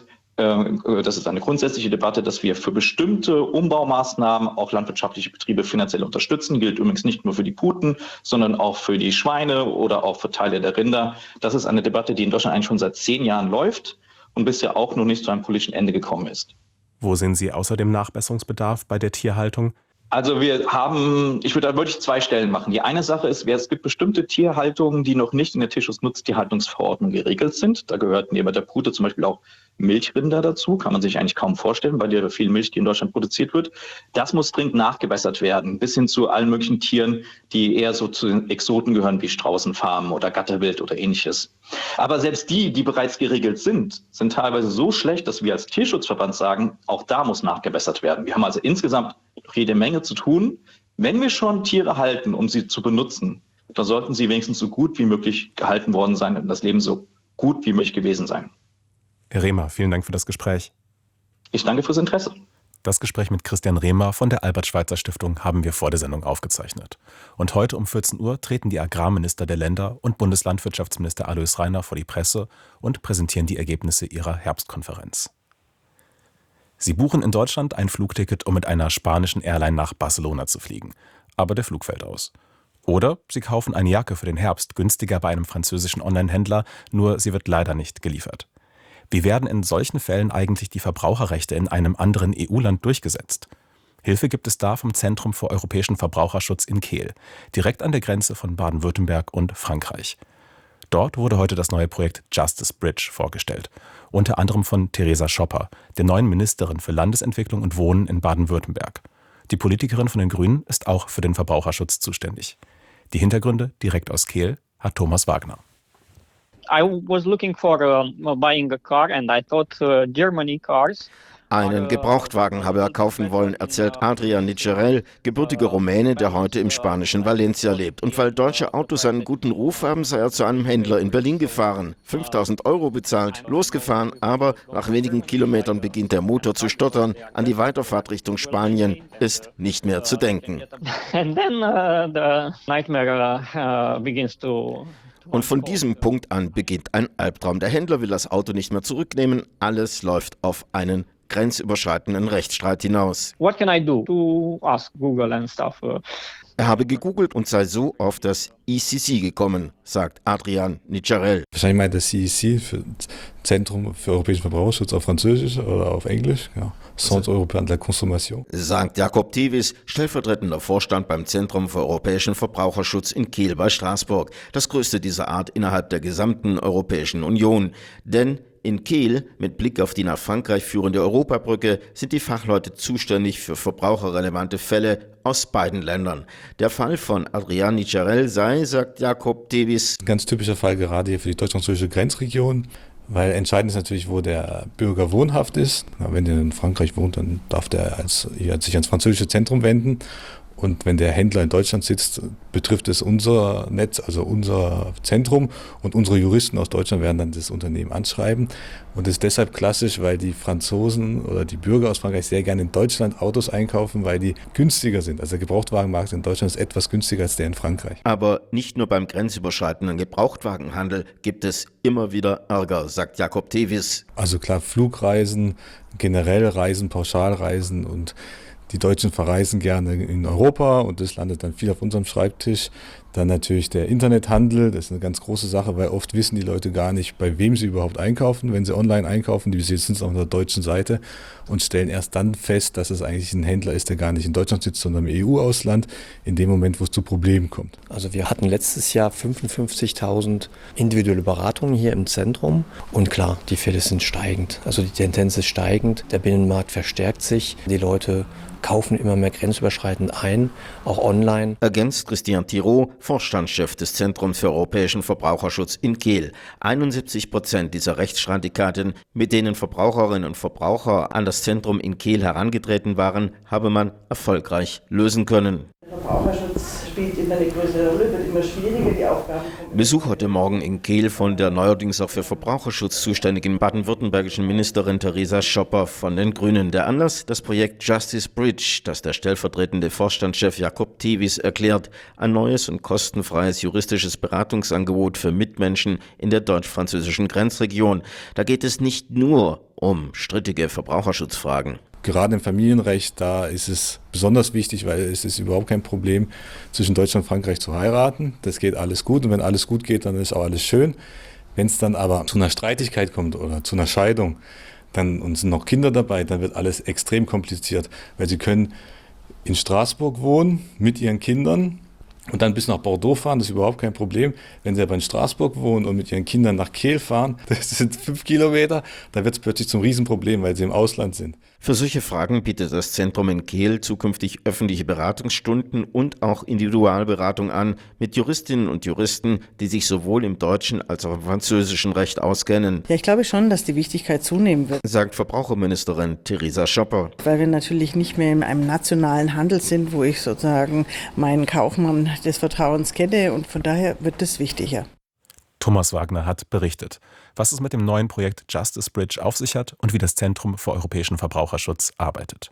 das ist eine grundsätzliche Debatte, dass wir für bestimmte Umbaumaßnahmen auch landwirtschaftliche Betriebe finanziell unterstützen. Gilt übrigens nicht nur für die Puten, sondern auch für die Schweine oder auch für Teile der Rinder. Das ist eine Debatte, die in Deutschland eigentlich schon seit zehn Jahren läuft und bisher auch noch nicht zu einem politischen Ende gekommen ist. Wo sehen Sie außerdem Nachbesserungsbedarf bei der Tierhaltung? Also wir haben, ich würde da wirklich zwei Stellen machen. Die eine Sache ist, es gibt bestimmte Tierhaltungen, die noch nicht in der Tierschutz-Nutztierhaltungsverordnung geregelt sind. Da gehört neben der Pute zum Beispiel auch Milchrinder dazu, kann man sich eigentlich kaum vorstellen, weil ja viel Milch, die in Deutschland produziert wird. Das muss dringend nachgebessert werden, bis hin zu allen möglichen Tieren, die eher so zu den Exoten gehören, wie Straußenfarmen oder Gatterwild oder ähnliches. Aber selbst die, die bereits geregelt sind, sind teilweise so schlecht, dass wir als Tierschutzverband sagen, auch da muss nachgebessert werden. Wir haben also insgesamt noch jede Menge zu tun. Wenn wir schon Tiere halten, um sie zu benutzen, dann sollten sie wenigstens so gut wie möglich gehalten worden sein und das Leben so gut wie möglich gewesen sein. Herr Rehmer, vielen Dank für das Gespräch. Ich danke fürs Interesse. Das Gespräch mit Christian Rehmer von der Albert-Schweitzer-Stiftung haben wir vor der Sendung aufgezeichnet. Und heute um vierzehn Uhr treten die Agrarminister der Länder und Bundeslandwirtschaftsminister Alois Rainer vor die Presse und präsentieren die Ergebnisse ihrer Herbstkonferenz. Sie buchen in Deutschland ein Flugticket, um mit einer spanischen Airline nach Barcelona zu fliegen. Aber der Flug fällt aus. Oder Sie kaufen eine Jacke für den Herbst günstiger bei einem französischen Online-Händler, nur sie wird leider nicht geliefert. Wie werden in solchen Fällen eigentlich die Verbraucherrechte in einem anderen E U-Land durchgesetzt? Hilfe gibt es da vom Zentrum für europäischen Verbraucherschutz in Kehl, direkt an der Grenze von Baden-Württemberg und Frankreich. Dort wurde heute das neue Projekt Justice Bridge vorgestellt, unter anderem von Theresa Schopper, der neuen Ministerin für Landesentwicklung und Wohnen in Baden-Württemberg. Die Politikerin von den Grünen ist auch für den Verbraucherschutz zuständig. Die Hintergründe direkt aus Kehl hat Thomas Wagner. I was looking for uh, buying a car and I thought uh, Germany cars. Einen Gebrauchtwagen habe er kaufen wollen, erzählt Adrian Nicerel, gebürtiger Rumäne, der heute im spanischen Valencia lebt. Und weil deutsche Autos einen guten Ruf haben, sei er zu einem Händler in Berlin gefahren. fünftausend Euro bezahlt, losgefahren, aber nach wenigen Kilometern beginnt der Motor zu stottern. An die Weiterfahrt Richtung Spanien ist nicht mehr zu denken. And then uh, the nightmare uh, begins to Und von diesem Punkt an beginnt ein Albtraum. Der Händler will das Auto nicht mehr zurücknehmen. Alles läuft auf einen grenzüberschreitenden Rechtsstreit hinaus. What can I do to ask Google and stuff? Er habe gegoogelt und sei so auf das I C C gekommen, sagt Adrian Nicerel. Wahrscheinlich meint das C E C, für Zentrum für europäischen Verbraucherschutz, auf Französisch oder auf Englisch. Ja. Centre Européen de la Consommation. Sagt Jakob Tevis, stellvertretender Vorstand beim Zentrum für europäischen Verbraucherschutz in Kehl bei Straßburg. Das größte dieser Art innerhalb der gesamten Europäischen Union. Denn in Kehl, mit Blick auf die nach Frankreich führende Europabrücke, sind die Fachleute zuständig für verbraucherrelevante Fälle aus beiden Ländern. Der Fall von Adrian Nicerel sei, sagt Jakob Tevis, ein ganz typischer Fall gerade hier für die deutsch-französische Grenzregion, weil entscheidend ist natürlich, wo der Bürger wohnhaft ist. Na, wenn er in Frankreich wohnt, dann darf der als, hier, sich ans französische Zentrum wenden. Und wenn der Händler in Deutschland sitzt, betrifft es unser Netz, also unser Zentrum, und unsere Juristen aus Deutschland werden dann das Unternehmen anschreiben. Und das ist deshalb klassisch, weil die Franzosen oder die Bürger aus Frankreich sehr gerne in Deutschland Autos einkaufen, weil die günstiger sind. Also der Gebrauchtwagenmarkt in Deutschland ist etwas günstiger als der in Frankreich. Aber nicht nur beim grenzüberschreitenden Gebrauchtwagenhandel gibt es immer wieder Ärger, sagt Jakob Tevis. Also klar, Flugreisen, generell Reisen, Pauschalreisen, und die Deutschen verreisen gerne in Europa und das landet dann viel auf unserem Schreibtisch. Dann natürlich der Internethandel, das ist eine ganz große Sache, weil oft wissen die Leute gar nicht, bei wem sie überhaupt einkaufen. Wenn sie online einkaufen, die sitzen auf der deutschen Seite und stellen erst dann fest, dass es eigentlich ein Händler ist, der gar nicht in Deutschland sitzt, sondern im E U-Ausland, in dem Moment, wo es zu Problemen kommt. Also wir hatten letztes Jahr fünfundfünfzigtausend individuelle Beratungen hier im Zentrum und klar, die Fälle sind steigend. Also die Tendenz ist steigend, der Binnenmarkt verstärkt sich, die Leute kaufen immer mehr grenzüberschreitend ein, auch online. Ergänzt Christian Thiraud, Vorstandschef des Zentrums für europäischen Verbraucherschutz in Kehl. einundsiebzig Prozent dieser Rechtsstreitigkeiten, mit denen Verbraucherinnen und Verbraucher an das Zentrum in Kehl herangetreten waren, habe man erfolgreich lösen können. Der Verbraucherschutz spielt immer eine größere Rolle, wird immer schwieriger, die Aufgaben. Besuch heute Morgen in Kehl von der neuerdings auch für Verbraucherschutz zuständigen baden-württembergischen Ministerin Theresa Schopper von den Grünen. Der Anlass, das Projekt Justice Bridge, das der stellvertretende Vorstandschef Jakob Tevis erklärt, ein neues und kostenfreies juristisches Beratungsangebot für Mitmenschen in der deutsch-französischen Grenzregion. Da geht es nicht nur um strittige Verbraucherschutzfragen. Gerade im Familienrecht, da ist es besonders wichtig, weil es ist überhaupt kein Problem, zwischen Deutschland und Frankreich zu heiraten. Das geht alles gut und wenn alles gut geht, dann ist auch alles schön. Wenn es dann aber zu einer Streitigkeit kommt oder zu einer Scheidung, dann und sind noch Kinder dabei, dann wird alles extrem kompliziert, weil sie können in Straßburg wohnen mit ihren Kindern und dann bis nach Bordeaux fahren, das ist überhaupt kein Problem. Wenn sie aber in Straßburg wohnen und mit ihren Kindern nach Kehl fahren, das sind fünf Kilometer, dann wird es plötzlich zum Riesenproblem, weil sie im Ausland sind. Für solche Fragen bietet das Zentrum in Kehl zukünftig öffentliche Beratungsstunden und auch Individualberatung an mit Juristinnen und Juristen, die sich sowohl im deutschen als auch im französischen Recht auskennen. Ja, ich glaube schon, dass die Wichtigkeit zunehmen wird, sagt Verbraucherministerin Theresa Schopper. Weil wir natürlich nicht mehr in einem nationalen Handel sind, wo ich sozusagen meinen Kaufmann des Vertrauens kenne und von daher wird das wichtiger. Thomas Wagner hat berichtet, was es mit dem neuen Projekt Justice Bridge auf sich hat und wie das Zentrum für europäischen Verbraucherschutz arbeitet.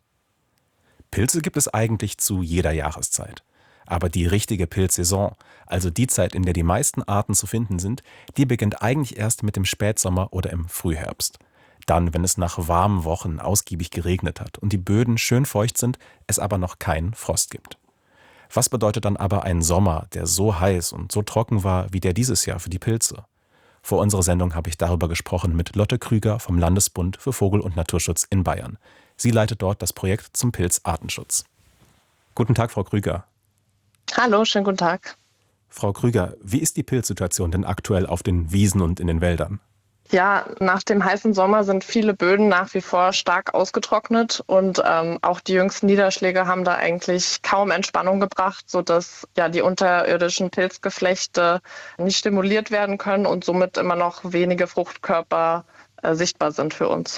Pilze gibt es eigentlich zu jeder Jahreszeit. Aber die richtige Pilzsaison, also die Zeit, in der die meisten Arten zu finden sind, die beginnt eigentlich erst mit dem Spätsommer oder im Frühherbst. Dann, wenn es nach warmen Wochen ausgiebig geregnet hat und die Böden schön feucht sind, es aber noch keinen Frost gibt. Was bedeutet dann aber ein Sommer, der so heiß und so trocken war wie der dieses Jahr für die Pilze? Vor unserer Sendung habe ich darüber gesprochen mit Lotte Krüger vom Landesbund für Vogel- und Naturschutz in Bayern. Sie Sie leitet dort das Projekt zum Pilzartenschutz. Guten Tag, Frau Krüger. Hallo, schönen guten Tag. Frau Krüger, wie ist die Pilzsituation denn aktuell auf den Wiesen und in den Wäldern? Ja, nach dem heißen Sommer sind viele Böden nach wie vor stark ausgetrocknet und ähm, auch die jüngsten Niederschläge haben da eigentlich kaum Entspannung gebracht, sodass ja die unterirdischen Pilzgeflechte nicht stimuliert werden können und somit immer noch wenige Fruchtkörper äh, sichtbar sind für uns.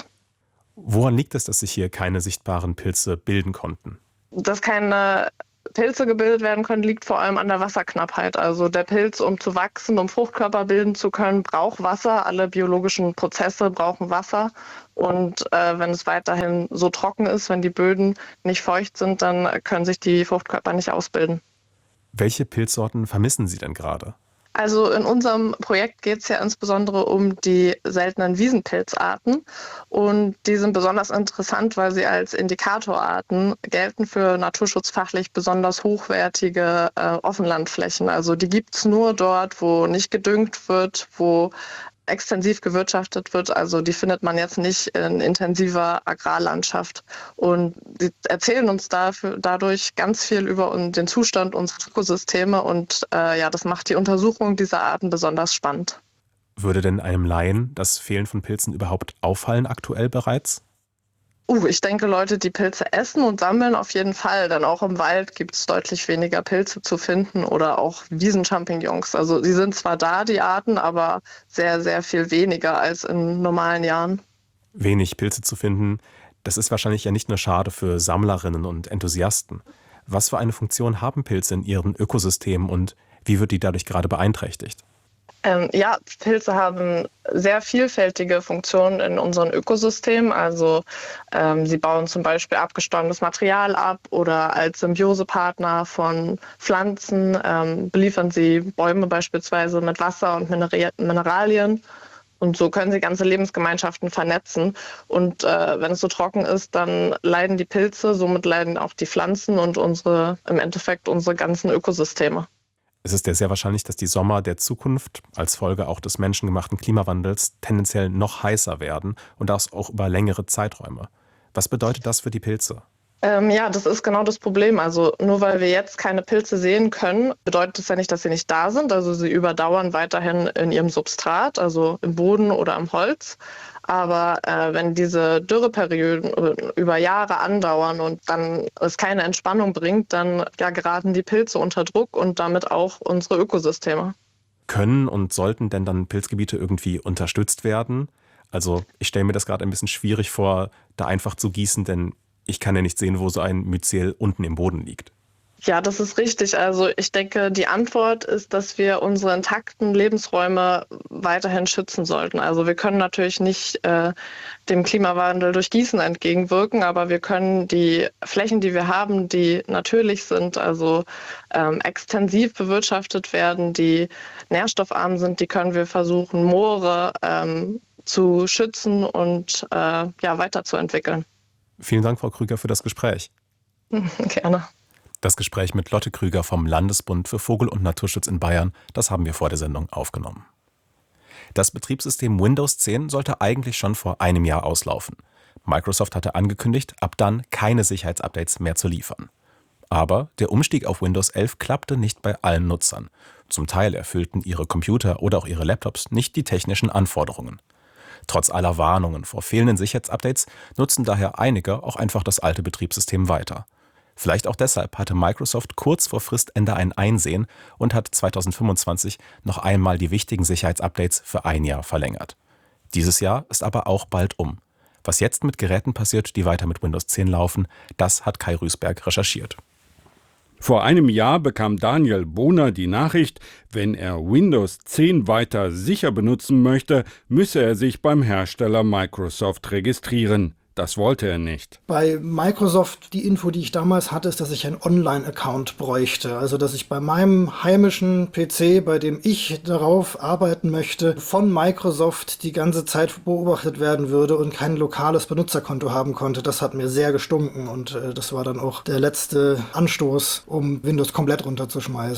Woran liegt es, dass sich hier keine sichtbaren Pilze bilden konnten? Dass keine Pilze gebildet werden können, liegt vor allem an der Wasserknappheit. Also der Pilz, um zu wachsen, um Fruchtkörper bilden zu können, braucht Wasser. Alle biologischen Prozesse brauchen Wasser. Und äh, wenn es weiterhin so trocken ist, wenn die Böden nicht feucht sind, dann können sich die Fruchtkörper nicht ausbilden. Welche Pilzsorten vermissen Sie denn gerade? Also in unserem Projekt geht es ja insbesondere um die seltenen Wiesenpilzarten und die sind besonders interessant, weil sie als Indikatorarten gelten für naturschutzfachlich besonders hochwertige äh, Offenlandflächen. Also die gibt es nur dort, wo nicht gedüngt wird, wo extensiv gewirtschaftet wird. Also die findet man jetzt nicht in intensiver Agrarlandschaft. Und sie erzählen uns dafür, dadurch ganz viel über den Zustand unserer Ökosysteme. Und äh, ja, das macht die Untersuchung dieser Arten besonders spannend. Würde denn einem Laien das Fehlen von Pilzen überhaupt auffallen aktuell bereits? Uh, ich denke, Leute, die Pilze essen und sammeln, auf jeden Fall. Denn auch im Wald gibt es deutlich weniger Pilze zu finden oder auch Wiesenchampignons. Also sie sind zwar da, die Arten, aber sehr, sehr viel weniger als in normalen Jahren. Wenig Pilze zu finden, das ist wahrscheinlich ja nicht nur schade für Sammlerinnen und Enthusiasten. Was für eine Funktion haben Pilze in ihren Ökosystemen und wie wird die dadurch gerade beeinträchtigt? Ähm, ja, Pilze haben sehr vielfältige Funktionen in unserem Ökosystem. Also ähm, sie bauen zum Beispiel abgestorbenes Material ab oder als Symbiosepartner von Pflanzen ähm, beliefern sie Bäume beispielsweise mit Wasser und Mineral- Mineralien. Und so können sie ganze Lebensgemeinschaften vernetzen. Und äh, wenn es so trocken ist, dann leiden die Pilze, somit leiden auch die Pflanzen und unsere, im Endeffekt unsere ganzen Ökosysteme. Es ist ja sehr wahrscheinlich, dass die Sommer der Zukunft als Folge auch des menschengemachten Klimawandels tendenziell noch heißer werden und das auch über längere Zeiträume. Was bedeutet das für die Pilze? Ähm, ja, das ist genau das Problem. Also nur weil wir jetzt keine Pilze sehen können, bedeutet das ja nicht, dass sie nicht da sind. Also sie überdauern weiterhin in ihrem Substrat, also im Boden oder am Holz. Aber äh, wenn diese Dürreperioden über Jahre andauern und dann es keine Entspannung bringt, dann ja, geraten die Pilze unter Druck und damit auch unsere Ökosysteme. Können und sollten denn dann Pilzgebiete irgendwie unterstützt werden? Also ich stelle mir das gerade ein bisschen schwierig vor, da einfach zu gießen, denn ich kann ja nicht sehen, wo so ein Myzel unten im Boden liegt. Ja, das ist richtig. Also ich denke, die Antwort ist, dass wir unsere intakten Lebensräume weiterhin schützen sollten. Also wir können natürlich nicht äh, dem Klimawandel durch Gießen entgegenwirken, aber wir können die Flächen, die wir haben, die natürlich sind, also ähm, extensiv bewirtschaftet werden, die nährstoffarm sind, die können wir versuchen, Moore ähm, zu schützen und äh, ja, weiterzuentwickeln. Vielen Dank, Frau Krüger, für das Gespräch. Gerne. Das Gespräch mit Lotte Krüger vom Landesbund für Vogel- und Naturschutz in Bayern, das haben wir vor der Sendung aufgenommen. Das Betriebssystem Windows zehn sollte eigentlich schon vor einem Jahr auslaufen. Microsoft hatte angekündigt, ab dann keine Sicherheitsupdates mehr zu liefern. Aber der Umstieg auf Windows elf klappte nicht bei allen Nutzern. Zum Teil erfüllten ihre Computer oder auch ihre Laptops nicht die technischen Anforderungen. Trotz aller Warnungen vor fehlenden Sicherheitsupdates nutzen daher einige auch einfach das alte Betriebssystem weiter. Vielleicht auch deshalb hatte Microsoft kurz vor Fristende ein Einsehen und hat zweitausendfünfundzwanzig noch einmal die wichtigen Sicherheitsupdates für ein Jahr verlängert. Dieses Jahr ist aber auch bald um. Was jetzt mit Geräten passiert, die weiter mit Windows zehn laufen, das hat Kai Rüßberg recherchiert. Vor einem Jahr bekam Daniel Bohner die Nachricht, wenn er Windows zehn weiter sicher benutzen möchte, müsse er sich beim Hersteller Microsoft registrieren. Das wollte er nicht. Bei Microsoft, die Info, die ich damals hatte, ist, dass ich einen Online-Account bräuchte. Also, dass ich bei meinem heimischen P C, bei dem ich darauf arbeiten möchte, von Microsoft die ganze Zeit beobachtet werden würde und kein lokales Benutzerkonto haben konnte. Das hat mir sehr gestunken und äh, das war dann auch der letzte Anstoß, um Windows komplett runterzuschmeißen.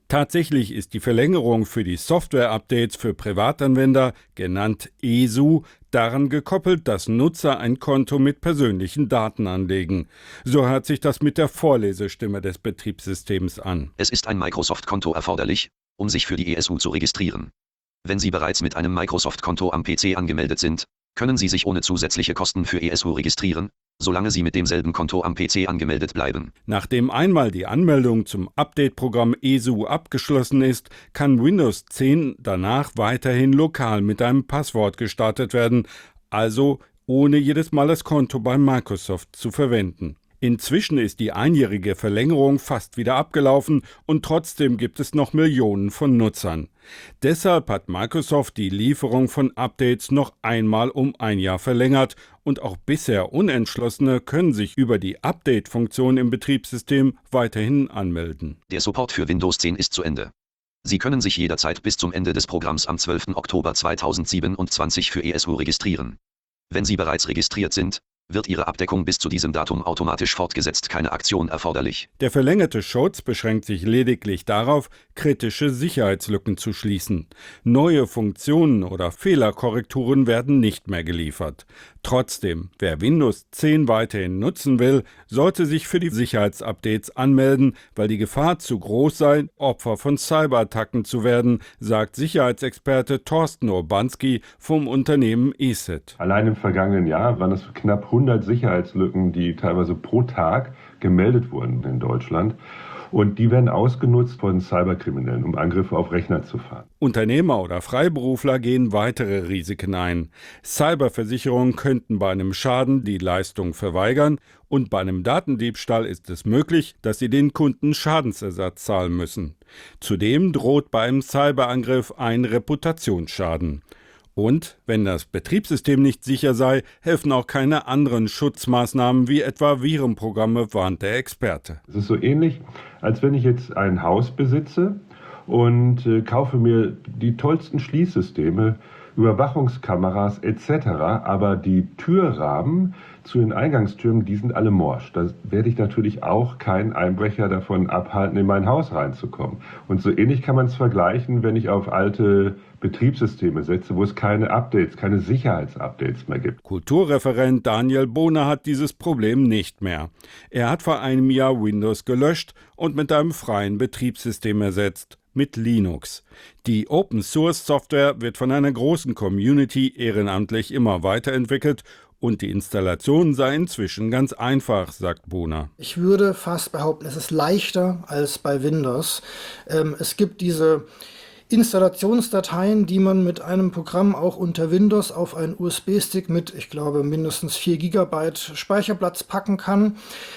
Tatsächlich ist die Verlängerung für die Software-Updates für Privatanwender, genannt E S U, daran gekoppelt, dass Nutzer ein Konto mit persönlichen Daten anlegen. So hört sich das mit der Vorlesestimme des Betriebssystems an. Es ist ein Microsoft-Konto erforderlich, um sich für die E S U zu registrieren. Wenn Sie bereits mit einem Microsoft-Konto am P C angemeldet sind, können Sie sich ohne zusätzliche Kosten für E S U registrieren, solange Sie mit demselben Konto am P C angemeldet bleiben. Nachdem einmal die Anmeldung zum Update-Programm E S U abgeschlossen ist, kann Windows zehn danach weiterhin lokal mit einem Passwort gestartet werden, also ohne jedes Mal das Konto bei Microsoft zu verwenden. Inzwischen ist die einjährige Verlängerung fast wieder abgelaufen und trotzdem gibt es noch Millionen von Nutzern. Deshalb hat Microsoft die Lieferung von Updates noch einmal um ein Jahr verlängert und auch bisher Unentschlossene können sich über die Update-Funktion im Betriebssystem weiterhin anmelden. Der Support für Windows zehn ist zu Ende. Sie können sich jederzeit bis zum Ende des Programms am zwölften Oktober zweitausendsiebenundzwanzig für E S U registrieren. Wenn Sie bereits registriert sind, wird Ihre Abdeckung bis zu diesem Datum automatisch fortgesetzt, keine Aktion erforderlich. Der verlängerte Schutz beschränkt sich lediglich darauf, kritische Sicherheitslücken zu schließen. Neue Funktionen oder Fehlerkorrekturen werden nicht mehr geliefert. Trotzdem, wer Windows zehn weiterhin nutzen will, sollte sich für die Sicherheitsupdates anmelden, weil die Gefahr zu groß sei, Opfer von Cyberattacken zu werden, sagt Sicherheitsexperte Thorsten Urbanski vom Unternehmen E S I T. Allein im vergangenen Jahr waren es knapp hundert Sicherheitslücken, die teilweise pro Tag gemeldet wurden in Deutschland. Und die werden ausgenutzt von Cyberkriminellen, um Angriffe auf Rechner zu fahren. Unternehmer oder Freiberufler gehen weitere Risiken ein. Cyberversicherungen könnten bei einem Schaden die Leistung verweigern und bei einem Datendiebstahl ist es möglich, dass sie den Kunden Schadensersatz zahlen müssen. Zudem droht bei einem Cyberangriff ein Reputationsschaden. Und wenn das Betriebssystem nicht sicher sei, helfen auch keine anderen Schutzmaßnahmen wie etwa Virenprogramme, warnt der Experte. Es ist so ähnlich, als wenn ich jetzt ein Haus besitze und äh, kaufe mir die tollsten Schließsysteme, Überwachungskameras et cetera. Aber die Türrahmen zu den Eingangstüren, die sind alle morsch. Da werde ich natürlich auch keinen Einbrecher davon abhalten, in mein Haus reinzukommen. Und so ähnlich kann man es vergleichen, wenn ich auf alte Betriebssysteme setze, wo es keine Updates, keine Sicherheitsupdates mehr gibt. Kulturreferent Daniel Bohner hat dieses Problem nicht mehr. Er hat vor einem Jahr Windows gelöscht und mit einem freien Betriebssystem ersetzt, mit Linux. Die Open-Source-Software wird von einer großen Community ehrenamtlich immer weiterentwickelt und die Installation sei inzwischen ganz einfach, sagt Bohner. Ich würde fast behaupten, es ist leichter als bei Windows. Ähm, es gibt diese Installationsdateien, die man mit einem Programm auch unter Windows auf einen U S B-Stick mit, ich glaube, mindestens vier Gigabyte Speicherplatz packen kann.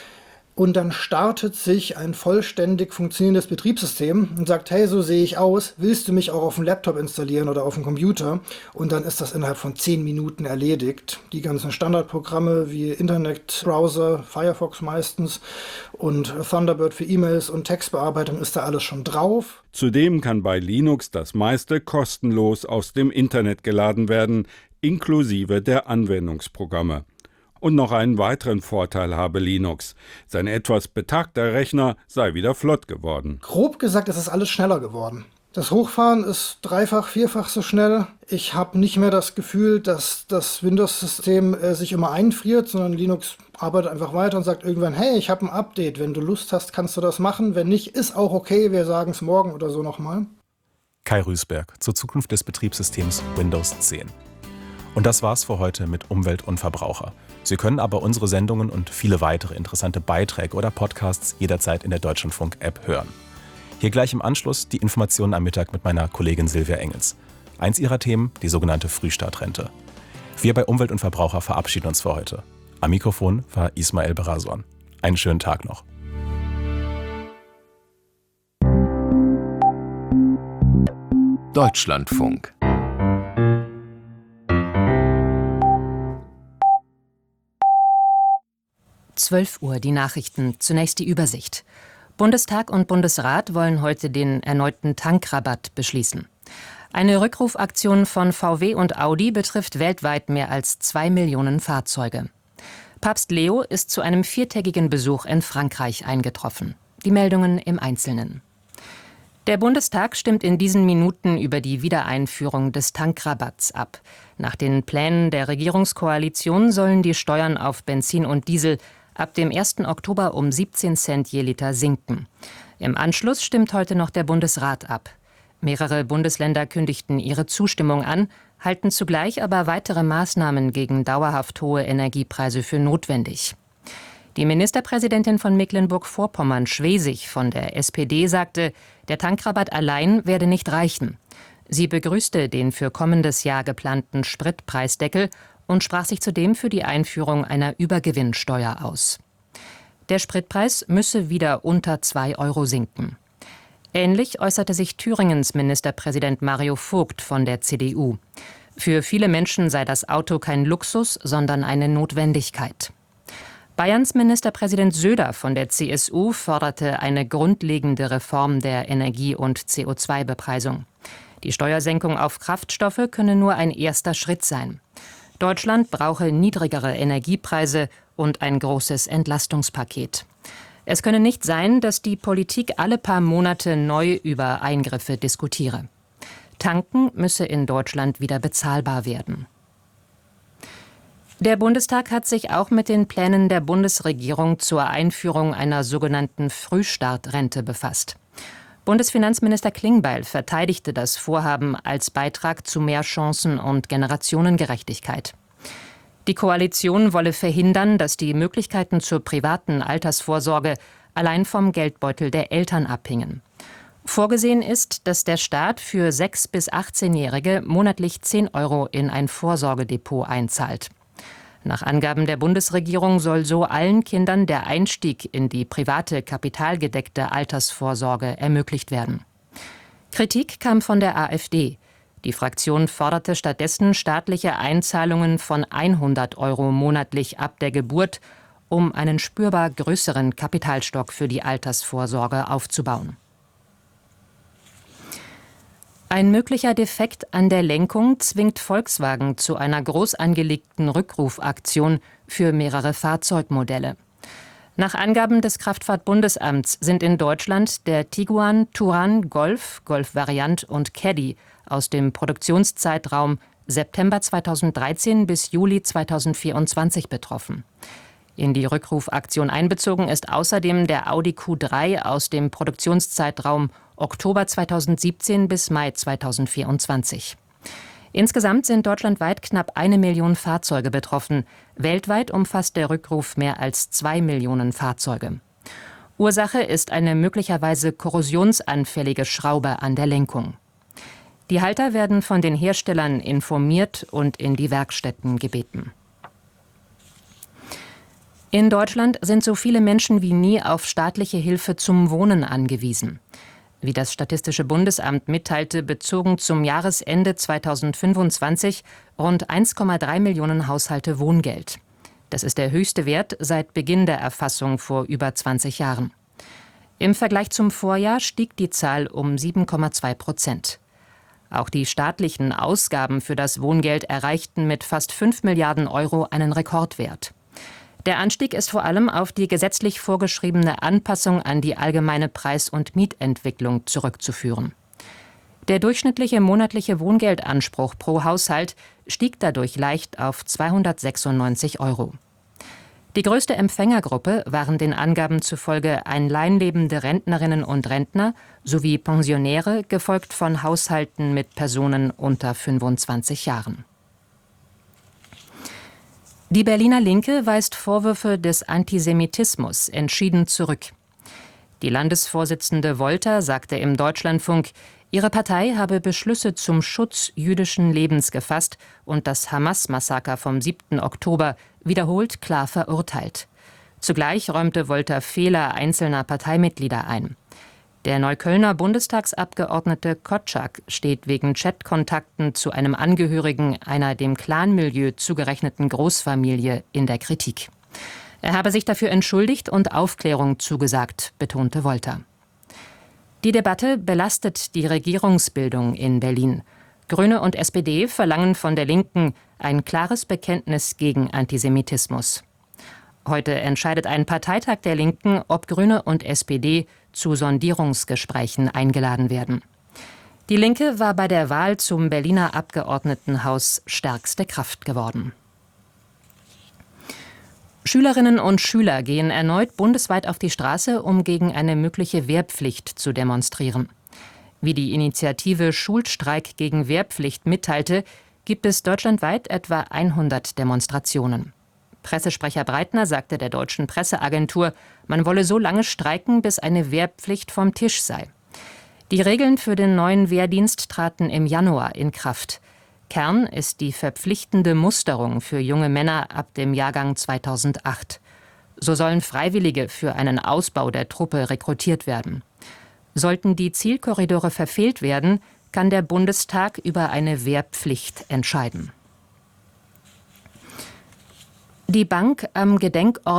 Und dann startet sich ein vollständig funktionierendes Betriebssystem und sagt, hey, so sehe ich aus, willst du mich auch auf dem Laptop installieren oder auf dem Computer? Und dann ist das innerhalb von zehn Minuten erledigt. Die ganzen Standardprogramme wie Internetbrowser, Firefox meistens und Thunderbird für E-Mails und Textbearbeitung ist da alles schon drauf. Zudem kann bei Linux das meiste kostenlos aus dem Internet geladen werden, inklusive der Anwendungsprogramme. Und noch einen weiteren Vorteil habe Linux. Sein etwas betagter Rechner sei wieder flott geworden. Grob gesagt ist es alles schneller geworden. Das Hochfahren ist dreifach, vierfach so schnell. Ich habe nicht mehr das Gefühl, dass das Windows-System äh, sich immer einfriert, sondern Linux arbeitet einfach weiter und sagt irgendwann, hey, ich habe ein Update. Wenn du Lust hast, kannst du das machen. Wenn nicht, ist auch okay. Wir sagen es morgen oder so nochmal. Kai Rüßberg zur Zukunft des Betriebssystems Windows zehn. Und das war's für heute mit Umwelt und Verbraucher. Sie können aber unsere Sendungen und viele weitere interessante Beiträge oder Podcasts jederzeit in der Deutschlandfunk-App hören. Hier gleich im Anschluss die Informationen am Mittag mit meiner Kollegin Silvia Engels. Eins ihrer Themen, die sogenannte Frühstartrente. Wir bei Umwelt und Verbraucher verabschieden uns für heute. Am Mikrofon war Ismael Berason. Einen schönen Tag noch. Deutschlandfunk. zwölf Uhr die Nachrichten. Zunächst die Übersicht. Bundestag und Bundesrat wollen heute den erneuten Tankrabatt beschließen. Eine Rückrufaktion von V W und Audi betrifft weltweit mehr als zwei Millionen Fahrzeuge. Papst Leo ist zu einem viertägigen Besuch in Frankreich eingetroffen. Die Meldungen im Einzelnen. Der Bundestag stimmt in diesen Minuten über die Wiedereinführung des Tankrabatts ab. Nach den Plänen der Regierungskoalition sollen die Steuern auf Benzin und Diesel ab dem ersten Oktober um siebzehn Cent je Liter sinken. Im Anschluss stimmt heute noch der Bundesrat ab. Mehrere Bundesländer kündigten ihre Zustimmung an, halten zugleich aber weitere Maßnahmen gegen dauerhaft hohe Energiepreise für notwendig. Die Ministerpräsidentin von Mecklenburg-Vorpommern, Schwesig von der S P D, sagte, der Tankrabatt allein werde nicht reichen. Sie begrüßte den für kommendes Jahr geplanten Spritpreisdeckel und sprach sich zudem für die Einführung einer Übergewinnsteuer aus. Der Spritpreis müsse wieder unter zwei Euro sinken. Ähnlich äußerte sich Thüringens Ministerpräsident Mario Vogt von der C D U. Für viele Menschen sei das Auto kein Luxus, sondern eine Notwendigkeit. Bayerns Ministerpräsident Söder von der C S U forderte eine grundlegende Reform der Energie- und C O zwei Bepreisung. Die Steuersenkung auf Kraftstoffe könne nur ein erster Schritt sein. Deutschland brauche niedrigere Energiepreise und ein großes Entlastungspaket. Es könne nicht sein, dass die Politik alle paar Monate neu über Eingriffe diskutiere. Tanken müsse in Deutschland wieder bezahlbar werden. Der Bundestag hat sich auch mit den Plänen der Bundesregierung zur Einführung einer sogenannten Frühstartrente befasst. Bundesfinanzminister Klingbeil verteidigte das Vorhaben als Beitrag zu mehr Chancen und Generationengerechtigkeit. Die Koalition wolle verhindern, dass die Möglichkeiten zur privaten Altersvorsorge allein vom Geldbeutel der Eltern abhingen. Vorgesehen ist, dass der Staat für sechs- bis achtzehnjährige monatlich zehn Euro in ein Vorsorgedepot einzahlt. Nach Angaben der Bundesregierung soll so allen Kindern der Einstieg in die private, kapitalgedeckte Altersvorsorge ermöglicht werden. Kritik kam von der AfD. Die Fraktion forderte stattdessen staatliche Einzahlungen von hundert Euro monatlich ab der Geburt, um einen spürbar größeren Kapitalstock für die Altersvorsorge aufzubauen. Ein möglicher Defekt an der Lenkung zwingt Volkswagen zu einer groß angelegten Rückrufaktion für mehrere Fahrzeugmodelle. Nach Angaben des Kraftfahrtbundesamts sind in Deutschland der Tiguan, Touran, Golf, Golf Variant und Caddy aus dem Produktionszeitraum September zweitausenddreizehn bis Juli zweitausendvierundzwanzig betroffen. In die Rückrufaktion einbezogen ist außerdem der Audi Q drei aus dem Produktionszeitraum Oktober zweitausendsiebzehn bis Mai zweitausendvierundzwanzig. Insgesamt sind deutschlandweit knapp eine Million Fahrzeuge betroffen. Weltweit umfasst der Rückruf mehr als zwei Millionen Fahrzeuge. Ursache ist eine möglicherweise korrosionsanfällige Schraube an der Lenkung. Die Halter werden von den Herstellern informiert und in die Werkstätten gebeten. In Deutschland sind so viele Menschen wie nie auf staatliche Hilfe zum Wohnen angewiesen. Wie das Statistische Bundesamt mitteilte, bezogen zum Jahresende zweitausendfünfundzwanzig rund eins Komma drei Millionen Haushalte Wohngeld. Das ist der höchste Wert seit Beginn der Erfassung vor über zwanzig Jahren. Im Vergleich zum Vorjahr stieg die Zahl um sieben Komma zwei Prozent. Auch die staatlichen Ausgaben für das Wohngeld erreichten mit fast fünf Milliarden Euro einen Rekordwert. Der Anstieg ist vor allem auf die gesetzlich vorgeschriebene Anpassung an die allgemeine Preis- und Mietentwicklung zurückzuführen. Der durchschnittliche monatliche Wohngeldanspruch pro Haushalt stieg dadurch leicht auf zweihundertsechsundneunzig Euro. Die größte Empfängergruppe waren den Angaben zufolge alleinlebende Rentnerinnen und Rentner sowie Pensionäre, gefolgt von Haushalten mit Personen unter fünfundzwanzig Jahren. Die Berliner Linke weist Vorwürfe des Antisemitismus entschieden zurück. Die Landesvorsitzende Wolter sagte im Deutschlandfunk, ihre Partei habe Beschlüsse zum Schutz jüdischen Lebens gefasst und das Hamas-Massaker vom siebten Oktober wiederholt klar verurteilt. Zugleich räumte Wolter Fehler einzelner Parteimitglieder ein. Der Neuköllner Bundestagsabgeordnete Kotschak steht wegen Chatkontakten zu einem Angehörigen einer dem Clanmilieu zugerechneten Großfamilie in der Kritik. Er habe sich dafür entschuldigt und Aufklärung zugesagt, betonte Wolter. Die Debatte belastet die Regierungsbildung in Berlin. Grüne und S P D verlangen von der Linken ein klares Bekenntnis gegen Antisemitismus. Heute entscheidet ein Parteitag der Linken, ob Grüne und S P D zu Sondierungsgesprächen eingeladen werden. Die Linke war bei der Wahl zum Berliner Abgeordnetenhaus stärkste Kraft geworden. Schülerinnen und Schüler gehen erneut bundesweit auf die Straße, um gegen eine mögliche Wehrpflicht zu demonstrieren. Wie die Initiative Schulstreik gegen Wehrpflicht mitteilte, gibt es deutschlandweit etwa hundert Demonstrationen. Pressesprecher Breitner sagte der deutschen Presseagentur, man wolle so lange streiken, bis eine Wehrpflicht vom Tisch sei. Die Regeln für den neuen Wehrdienst traten im Januar in Kraft. Kern ist die verpflichtende Musterung für junge Männer ab dem Jahrgang zweitausendacht. So sollen Freiwillige für einen Ausbau der Truppe rekrutiert werden. Sollten die Zielkorridore verfehlt werden, kann der Bundestag über eine Wehrpflicht entscheiden. Die Bank am Gedenkort